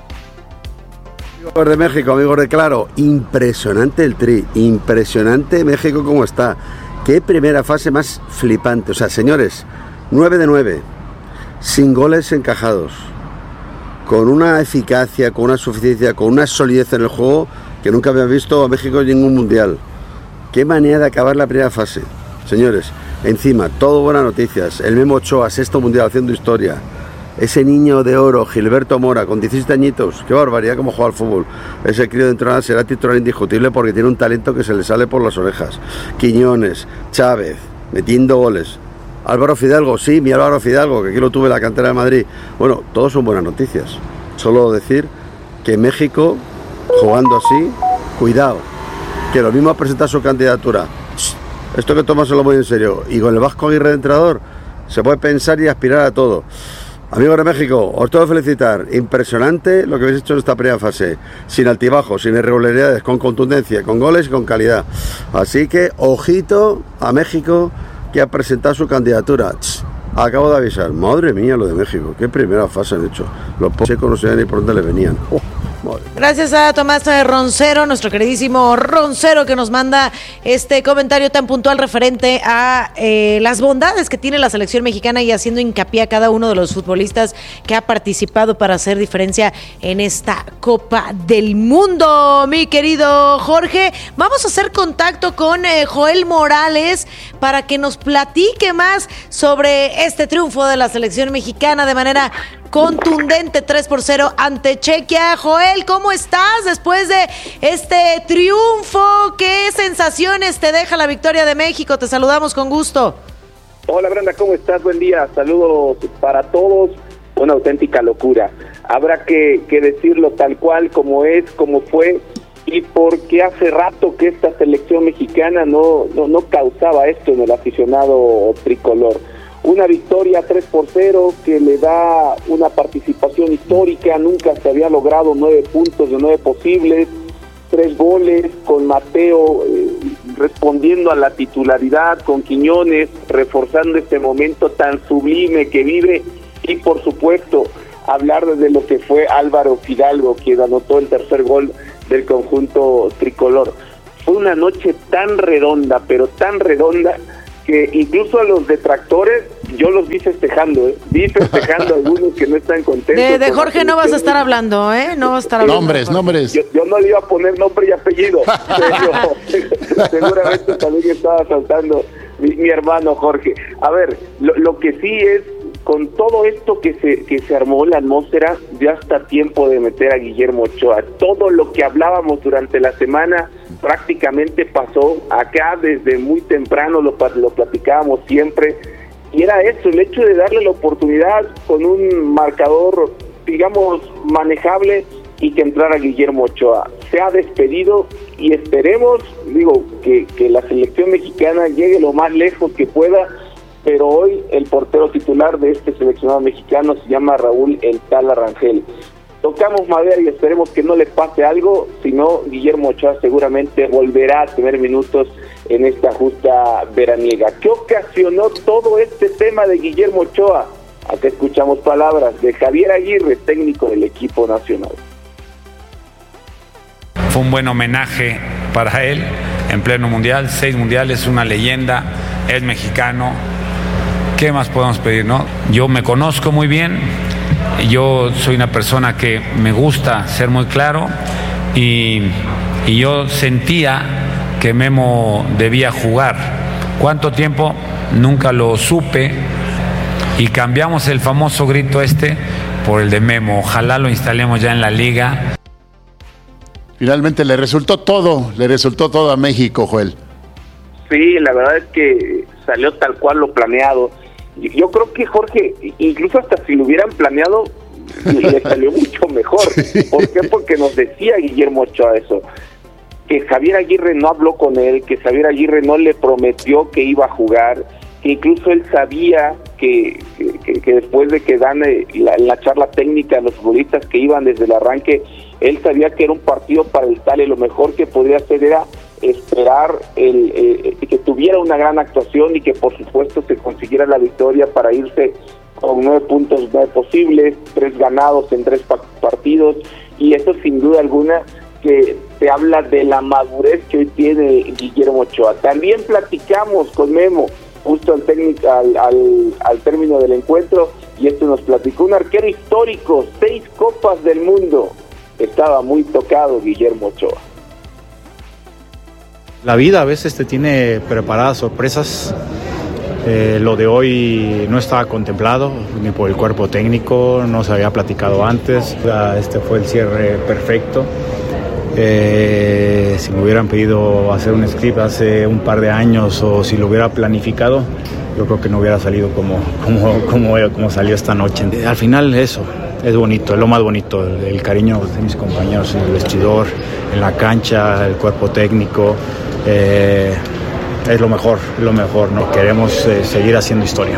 Amigos de México, amigos de Claro, impresionante el tri, impresionante México cómo está. Qué primera fase más flipante, o sea, señores, nueve de nueve. Sin goles encajados, con una eficacia, con una suficiencia, con una solidez en el juego que nunca había visto a México en ningún mundial. Qué manera de acabar la primera fase, señores. Encima, todo buenas noticias. El Memo Ochoa, sexto mundial haciendo historia. Ese niño de oro, Gilberto Mora, con diecisiete añitos, qué barbaridad cómo juega al fútbol. Ese crío de entrenador será titular indiscutible porque tiene un talento que se le sale por las orejas. Quiñones, Chávez, metiendo goles. Álvaro Fidalgo, sí, mi Álvaro Fidalgo, que aquí lo tuve en la cantera de Madrid. Bueno, todos son buenas noticias. Solo decir que México, jugando así, cuidado, que lo mismo ha presentado su candidatura. Esto que tomárselo muy en serio. Y con el Vasco Aguirre de entrenador, se puede pensar y aspirar a todo. Amigos de México, os tengo que felicitar. Impresionante lo que habéis hecho en esta primera fase. Sin altibajos, sin irregularidades, con contundencia, con goles y con calidad. Así que, ojito a México, que ha presentado su candidatura. Ch, acabo de avisar. Madre mía, lo de México. Qué primera fase han hecho. Los secos no sabían ni por dónde le venían. Oh, gracias a Tomás Roncero, nuestro queridísimo Roncero, que nos manda este comentario tan puntual referente a eh, las bondades que tiene la selección mexicana y haciendo hincapié a cada uno de los futbolistas que ha participado para hacer diferencia en esta Copa del Mundo. Mi querido Jorge, vamos a hacer contacto con eh, Joel Morales para que nos platique más sobre este triunfo de la selección mexicana de manera contundente, tres por cero ante Chequia. Joel, ¿cómo estás después de este triunfo? ¿Qué sensaciones te deja la victoria de México? Te saludamos con gusto. Hola Brenda, ¿cómo estás? Buen día, saludos para todos. Una auténtica locura. Habrá que, que decirlo tal cual, como es, como fue. y porque hace rato que esta selección mexicana no, no, no causaba esto en el aficionado tricolor. Una victoria tres por cero que le da una participación histórica, nunca se había logrado nueve puntos de nueve posibles, tres goles, con Mateo eh, respondiendo a la titularidad, con Quiñones reforzando este momento tan sublime que vive, y por supuesto hablar de lo que fue Álvaro Fidalgo, quien anotó el tercer gol del conjunto tricolor. Fue una noche tan redonda, pero tan redonda, que incluso a los detractores yo los vi festejando, ¿eh? vi festejando a algunos que no están contentos. De, de Jorge no vas a estar hablando, ¿eh? No vas a estar hablando. Nombres, nombres. Yo, yo no le iba a poner nombre y apellido, pero seguramente también estaba saltando mi, mi hermano Jorge. A ver, lo, lo que sí es, con todo esto que se que se armó la atmósfera, ya está tiempo de meter a Guillermo Ochoa. Todo lo que hablábamos durante la semana prácticamente pasó. Acá desde muy temprano lo, lo platicábamos siempre, y era eso, el hecho de darle la oportunidad con un marcador, digamos, manejable, y que entrara Guillermo Ochoa. Se ha despedido y esperemos, digo, que, que la selección mexicana llegue lo más lejos que pueda, pero hoy el portero titular de este seleccionado mexicano se llama Raúl El Tala Rangel. Tocamos madera y esperemos que no le pase algo, sino Guillermo Ochoa seguramente volverá a tener minutos en esta justa veraniega. ¿Qué ocasionó todo este tema de Guillermo Ochoa? Acá escuchamos palabras de Javier Aguirre, técnico del equipo nacional. Fue un buen homenaje para él en pleno mundial, seis mundiales, una leyenda, es mexicano. ¿Qué más podemos pedir, no? Yo me conozco muy bien, yo soy una persona que me gusta ser muy claro, y, y yo sentía que Memo debía jugar. ¿Cuánto tiempo? Nunca lo supe, y cambiamos el famoso grito este por el de Memo. Ojalá lo instalemos ya en la liga. Finalmente le resultó todo, le resultó todo a México, Joel. Sí, la verdad es que salió tal cual lo planeado. Yo creo que Jorge, incluso hasta si lo hubieran planeado, le salió mucho mejor. ¿Por qué? Porque nos decía Guillermo Ochoa eso, que Javier Aguirre no habló con él, que Javier Aguirre no le prometió que iba a jugar, que incluso él sabía que, que, que después de que dan la, la charla técnica a los futbolistas que iban desde el arranque, él sabía que era un partido para el Tala, y lo mejor que podría hacer era esperar el, eh, que tuviera una gran actuación y que por supuesto se consiguiera la victoria para irse con nueve puntos nueve posibles, tres ganados en tres pa- partidos, y eso sin duda alguna que te habla de la madurez que hoy tiene Guillermo Ochoa. También platicamos con Memo justo al, técnico, al, al, al término del encuentro, y esto nos platicó un arquero histórico, seis copas del mundo. Estaba muy tocado Guillermo Ochoa. La vida a veces te tiene preparadas sorpresas. Eh, lo de hoy no estaba contemplado ni por el cuerpo técnico, no se había platicado antes. Este fue el cierre perfecto. Eh, si me hubieran pedido hacer un script hace un par de años, o si lo hubiera planificado, yo creo que no hubiera salido como, como, como, como salió esta noche. Al final eso es bonito, es lo más bonito, el, el cariño de mis compañeros en el vestidor, en la cancha, el cuerpo técnico. Eh, es lo mejor, es lo mejor, ¿no? Queremos eh, seguir haciendo historia.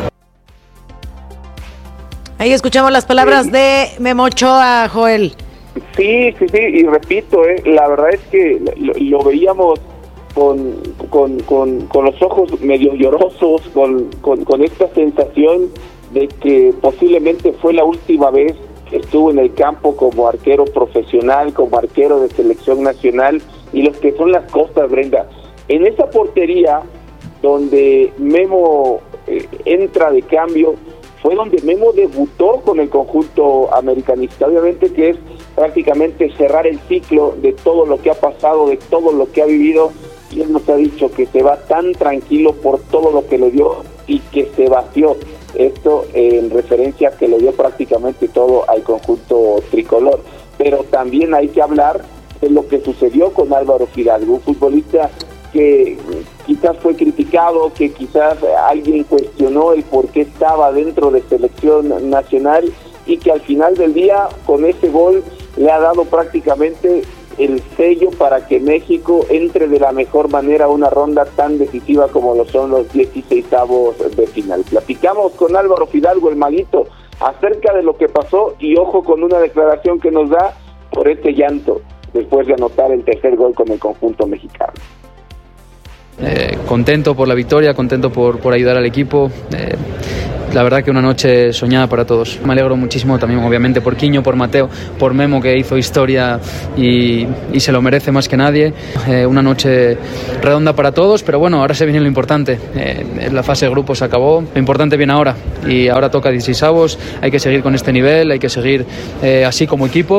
Ahí escuchamos las palabras de Memo Ochoa, Joel. Sí, sí, sí, y repito, eh, la verdad es que lo, lo veíamos con, con, con, con los ojos medio llorosos, con, con, con esta sensación de que posiblemente fue la última vez que estuvo en el campo como arquero profesional, como arquero de selección nacional, y los que son las costas, Brenda. En esa portería donde Memo eh, entra de cambio, fue donde Memo debutó con el conjunto americanista. Obviamente que es prácticamente cerrar el ciclo de todo lo que ha pasado, de todo lo que ha vivido, y él nos ha dicho que se va tan tranquilo por todo lo que le dio y que se vació. Esto eh, en referencia a que le dio prácticamente todo al conjunto tricolor. Pero también hay que hablar de lo que sucedió con Álvaro Fidalgo, un futbolista que quizás fue criticado, que quizás alguien cuestionó el por qué estaba dentro de selección nacional, y que al final del día con ese gol le ha dado prácticamente el sello para que México entre de la mejor manera a una ronda tan decisiva como lo son los dieciseisavos de final. Platicamos con Álvaro Fidalgo, el maguito, acerca de lo que pasó y ojo con una declaración que nos da por este llanto después de anotar el tercer gol con el conjunto mexicano. Eh, contento por la victoria, contento por, por ayudar al equipo. Eh, la verdad que una noche soñada para todos. Me alegro muchísimo también, obviamente, por Quiño, por Mateo, por Memo, que hizo historia y, y se lo merece más que nadie. Eh, una noche redonda para todos, pero bueno, ahora se viene lo importante. Eh, la fase de grupos acabó, lo importante viene ahora y ahora toca dieciseisavos. Hay que seguir con este nivel, hay que seguir eh, así como equipo.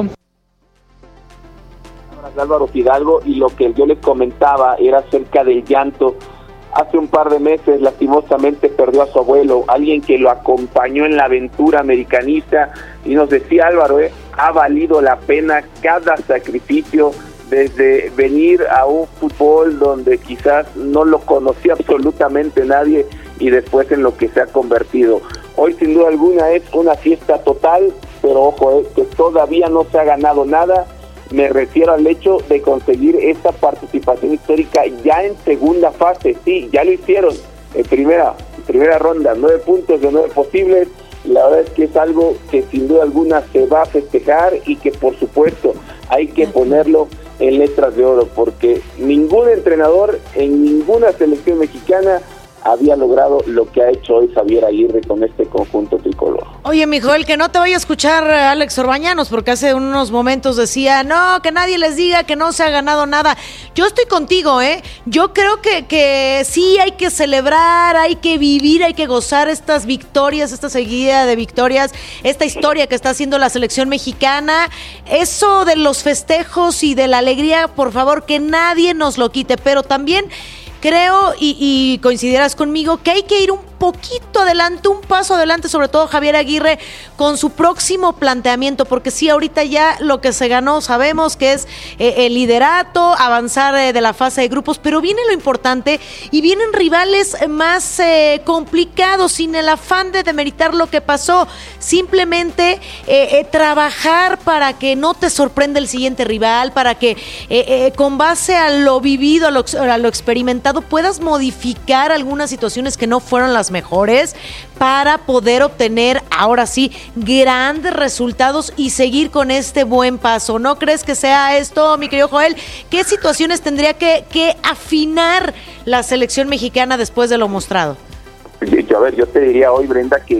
Álvaro Fidalgo, y lo que yo les comentaba era acerca del llanto. Hace un par de meses lastimosamente perdió a su abuelo, alguien que lo acompañó en la aventura americanista, y nos decía Álvaro, eh, ha valido la pena cada sacrificio, desde venir a un fútbol donde quizás no lo conocía absolutamente nadie y después en lo que se ha convertido. Hoy sin duda alguna es una fiesta total, pero ojo, eh, que todavía no se ha ganado nada. Me refiero al hecho de conseguir esta participación histórica ya en segunda fase. Sí, ya lo hicieron en primera, en primera ronda, nueve puntos de nueve posibles. La verdad es que es algo que sin duda alguna se va a festejar y que por supuesto hay que ponerlo en letras de oro, porque ningún entrenador en ninguna selección mexicana había logrado lo que ha hecho hoy Javier Aguirre con este conjunto tricolor. Oye, mijo, el que no te vaya a escuchar Alex Orbañanos, porque hace unos momentos decía, no, que nadie les diga que no se ha ganado nada. Yo estoy contigo, ¿eh? Yo creo que, que sí hay que celebrar, hay que vivir, hay que gozar estas victorias, esta seguida de victorias, esta historia que está haciendo la selección mexicana. Eso de los festejos y de la alegría, por favor, que nadie nos lo quite, pero también creo, y, y coincidirás conmigo, que hay que ir un poquito adelante, un paso adelante, sobre todo Javier Aguirre, con su próximo planteamiento, porque sí, ahorita ya lo que se ganó sabemos que es eh, el liderato, avanzar eh, de la fase de grupos, pero viene lo importante y vienen rivales más eh, complicados, sin el afán de demeritar lo que pasó, simplemente eh, eh, trabajar para que no te sorprenda el siguiente rival, para que eh, eh, con base a lo vivido, a lo, a lo experimentado, puedas modificar algunas situaciones que no fueron las mejores para poder obtener ahora sí grandes resultados y seguir con este buen paso. ¿No crees que sea esto, mi querido Joel? ¿Qué situaciones tendría que, que afinar la selección mexicana después de lo mostrado? Yo, a ver, yo te diría hoy, Brenda, que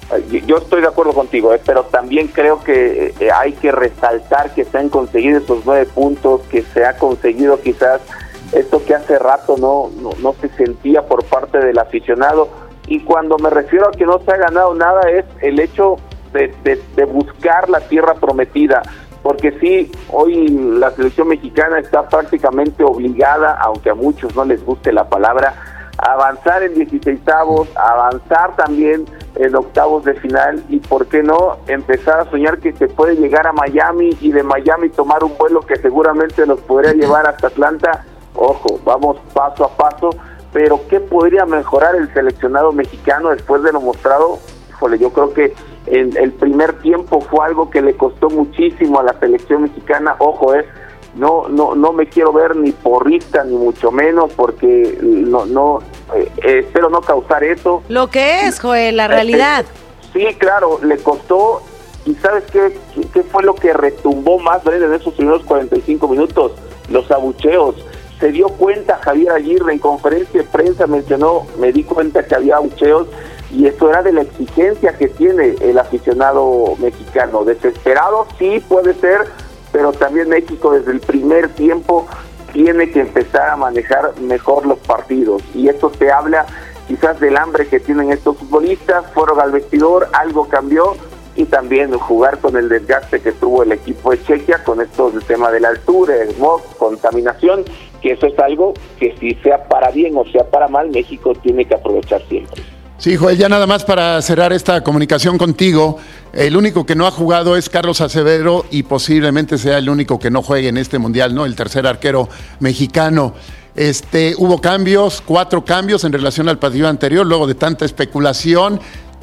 yo estoy de acuerdo contigo, eh, pero también creo que eh, hay que resaltar que se han conseguido esos nueve puntos, que se ha conseguido quizás esto que hace rato no, no, no se sentía por parte del aficionado. Y cuando me refiero a que no se ha ganado nada es el hecho de, de, de buscar la tierra prometida, porque sí, hoy la selección mexicana está prácticamente obligada, aunque a muchos no les guste la palabra, a avanzar en dieciseisavos, a avanzar también en octavos de final y por qué no empezar a soñar que se puede llegar a Miami y de Miami tomar un vuelo que seguramente nos podría llevar hasta Atlanta. Ojo, vamos paso a paso. Pero ¿qué podría mejorar el seleccionado mexicano después de lo mostrado? Híjole, yo creo que en el primer tiempo fue algo que le costó muchísimo a la selección mexicana. Ojo, eh, no no no me quiero ver ni porrista ni mucho menos, porque no no eh, eh, espero no causar eso. Lo que es, Joel, la realidad. Eh, sí, claro, le costó. ¿Y sabes qué, qué fue lo que retumbó más, Brenda, en esos primeros cuarenta y cinco minutos? Los abucheos. Se dio cuenta Javier Aguirre en conferencia de prensa, mencionó, me di cuenta que había abucheos, y esto era de la exigencia que tiene el aficionado mexicano. Desesperado, sí puede ser, pero también México desde el primer tiempo tiene que empezar a manejar mejor los partidos, y esto te habla quizás del hambre que tienen estos futbolistas. Fueron al vestidor, algo cambió, y también jugar con el desgaste que tuvo el equipo de Chequia con esto del tema de la altura, el smog, contaminación, que eso es algo que si sea para bien o sea para mal, México tiene que aprovechar siempre. Sí, Joel, ya nada más para cerrar esta comunicación contigo, el único que no ha jugado es Carlos Acevedo y posiblemente sea el único que no juegue en este mundial, ¿no? El tercer arquero mexicano. Este, hubo cambios, cuatro cambios en relación al partido anterior, luego de tanta especulación.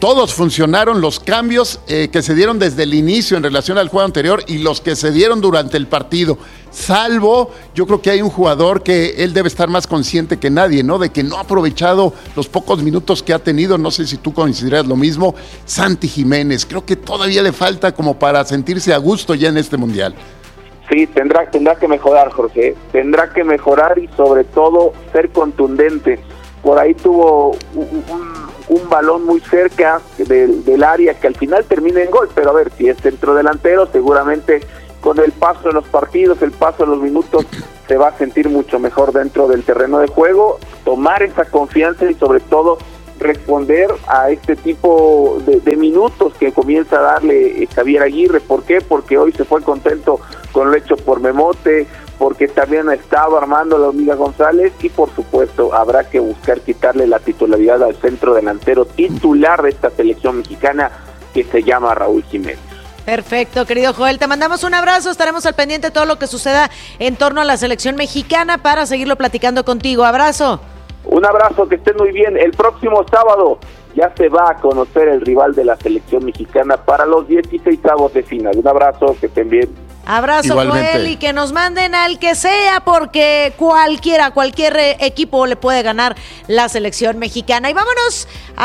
todos funcionaron los cambios eh, que se dieron desde el inicio en relación al juego anterior y los que se dieron durante el partido. Salvo, yo creo que hay un jugador que él debe estar más consciente que nadie, ¿no? De que no ha aprovechado los pocos minutos que ha tenido. No sé si tú coincidirás lo mismo. Santi Jiménez, creo que todavía le falta como para sentirse a gusto ya en este Mundial. Sí, tendrá, tendrá que mejorar, Jorge. Tendrá que mejorar y sobre todo ser contundente. Por ahí tuvo un, un, un balón muy cerca del, del área que al final termina en gol, pero a ver, si es centro delantero, seguramente con el paso de los partidos, el paso de los minutos, se va a sentir mucho mejor dentro del terreno de juego, tomar esa confianza y sobre todo responder a este tipo de, de minutos que comienza a darle Javier Aguirre. ¿Por qué? Porque hoy se fue contento con lo hecho por Memote, porque también ha estado armando la Hormiga González y por supuesto habrá que buscar quitarle la titularidad al centro delantero titular de esta selección mexicana que se llama Raúl Jiménez. Perfecto, querido Joel, te mandamos un abrazo, estaremos al pendiente de todo lo que suceda en torno a la selección mexicana para seguirlo platicando contigo. Abrazo. Un abrazo, que estén muy bien. El próximo sábado ya se va a conocer el rival de la selección mexicana para los dieciseisavos de final. Un abrazo, que estén bien. Abrazo, Igualmente. Joel, y que nos manden al que sea, porque cualquiera, cualquier eh, equipo le puede ganar la selección mexicana. Y vámonos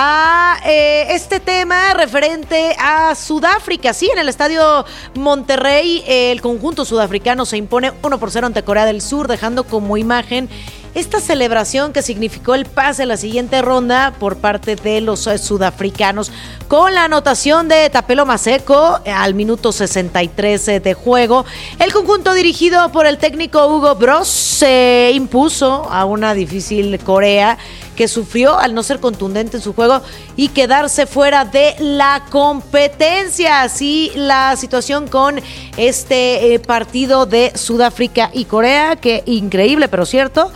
a eh, este tema referente a Sudáfrica. Sí, en el Estadio Monterrey, eh, el conjunto sudafricano se impone uno por cero ante Corea del Sur, dejando como imagen esta celebración que significó el pase a la siguiente ronda por parte de los eh, sudafricanos, con la anotación de Tapelo Maseko eh, al minuto sesenta y tres eh, de juego. El conjunto dirigido por el técnico Hugo Broos se impuso a una difícil Corea que sufrió al no ser contundente en su juego y quedarse fuera de la competencia. Así la situación con este eh, partido de Sudáfrica y Corea, que increíble pero cierto,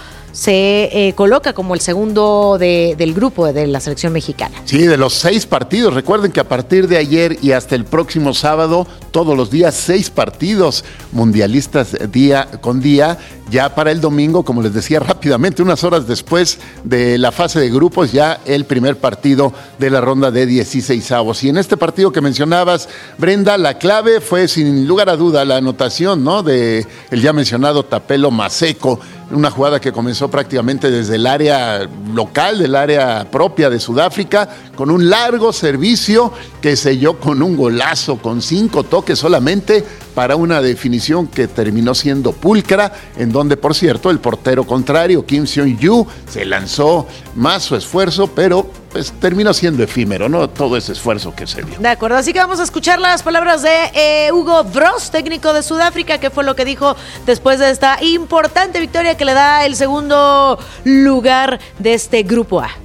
se eh, coloca como el segundo de, del grupo de la selección mexicana. Sí, de los seis partidos. Recuerden que a partir de ayer y hasta el próximo sábado, todos los días, seis partidos mundialistas día con día. Ya para el domingo, como les decía rápidamente, unas horas después de la fase de grupos, ya el primer partido de la ronda de dieciseisavos. Y en este partido que mencionabas, Brenda, la clave fue sin lugar a duda la anotación, ¿no?, de el ya mencionado Tapelo Maseko, una jugada que comenzó prácticamente desde el área local, del área propia de Sudáfrica, con un largo servicio que selló con un golazo, con cinco toques solamente, para una definición que terminó siendo pulcra, en donde, por cierto, el portero contrario, Kim Seon-yu, se lanzó más su esfuerzo, pero pues terminó siendo efímero, ¿no?, todo ese esfuerzo que se dio. De acuerdo, así que vamos a escuchar las palabras de eh, Hugo Broos, técnico de Sudáfrica, que fue lo que dijo después de esta importante victoria que le da el segundo lugar de este grupo A.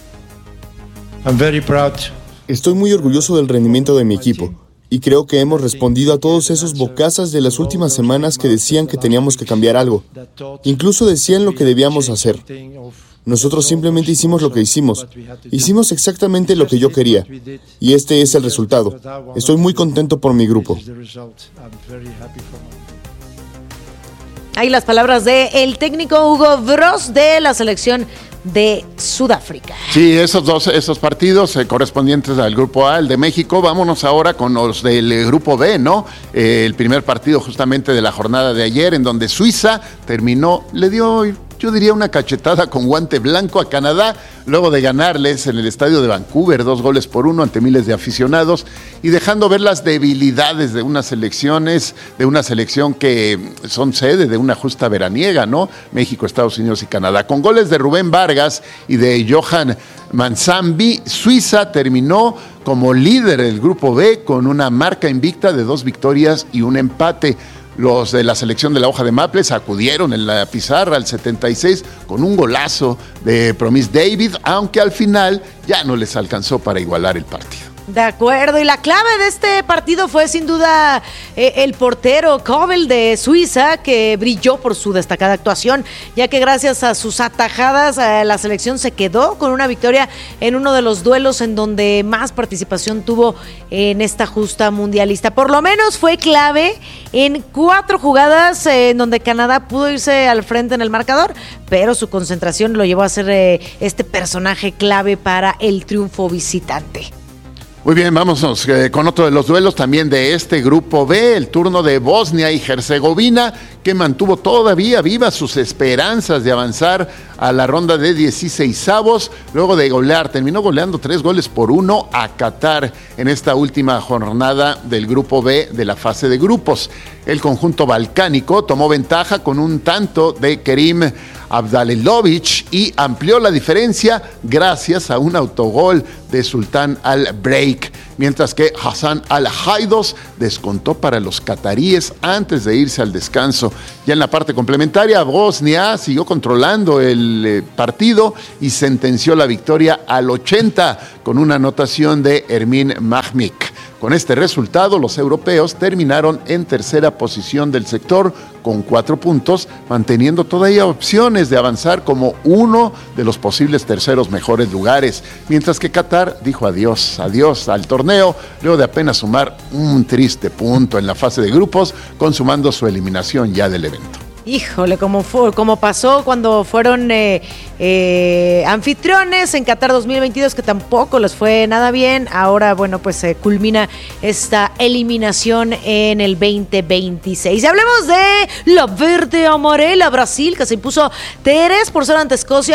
I'm very proud. Estoy muy orgulloso del rendimiento de mi equipo y creo que hemos respondido a todos esos bocazas de las últimas semanas que decían que teníamos que cambiar algo. Incluso decían lo que debíamos hacer. Nosotros simplemente hicimos lo que hicimos. Hicimos exactamente lo que yo quería. Y este es el resultado. Estoy muy contento por mi grupo. Ahí las palabras de el técnico Hugo Broos de la selección de Sudáfrica. Sí, esos dos esos partidos eh, correspondientes al grupo A, el de México. Vámonos ahora con los del eh, grupo B, ¿no? Eh, el primer partido justamente de la jornada de ayer, en donde Suiza terminó, le dio, yo diría, una cachetada con guante blanco a Canadá, luego de ganarles en el estadio de Vancouver dos goles por uno ante miles de aficionados, y dejando ver las debilidades de unas selecciones, de una selección que son sede de una justa veraniega, ¿no? México, Estados Unidos y Canadá. Con goles de Rubén Vargas y de Johan Manzambi, Suiza terminó como líder del grupo B con una marca invicta de dos victorias y un empate. Los de la selección de la hoja de Maples acudieron en la pizarra al setenta y seis con un golazo de Promise David, aunque al final ya no les alcanzó para igualar el partido. De acuerdo, y la clave de este partido fue sin duda eh, el portero Kobel de Suiza, que brilló por su destacada actuación, ya que gracias a sus atajadas eh, la selección se quedó con una victoria en uno de los duelos en donde más participación tuvo en esta justa mundialista. Por lo menos fue clave en cuatro jugadas eh, en donde Canadá pudo irse al frente en el marcador, pero su concentración lo llevó a ser eh, este personaje clave para el triunfo visitante. Muy bien, vámonos eh, con otro de los duelos también de este grupo B, el turno de Bosnia y Herzegovina, que mantuvo todavía vivas sus esperanzas de avanzar a la ronda de dieciseisavos, luego de golear, terminó goleando tres goles por uno a Qatar en esta última jornada del grupo B de la fase de grupos. El conjunto balcánico tomó ventaja con un tanto de Kerim Abdalilovic y amplió la diferencia gracias a un autogol de Sultan Al-Breik, mientras que Hassan Al-Haidos descontó para los cataríes antes de irse al descanso. Ya en la parte complementaria, Bosnia siguió controlando el eh, partido y sentenció la victoria al ochenta con una anotación de Ermin Mahmik. Con este resultado, los europeos terminaron en tercera posición del sector con cuatro puntos, manteniendo todavía opciones de avanzar como uno de los posibles terceros mejores lugares, mientras que Qatar dijo adiós, adiós al torneo, luego de apenas sumar un triste punto en la fase de grupos, consumando su eliminación ya del evento. Híjole, como fue, como pasó cuando fueron eh, eh, anfitriones en Qatar dos mil veintidós, que tampoco les fue nada bien. Ahora, bueno, pues se eh, culmina esta eliminación en el veinte veintiséis. Y hablemos de la verde amarela Brasil, que se impuso tres por cero ante Escocia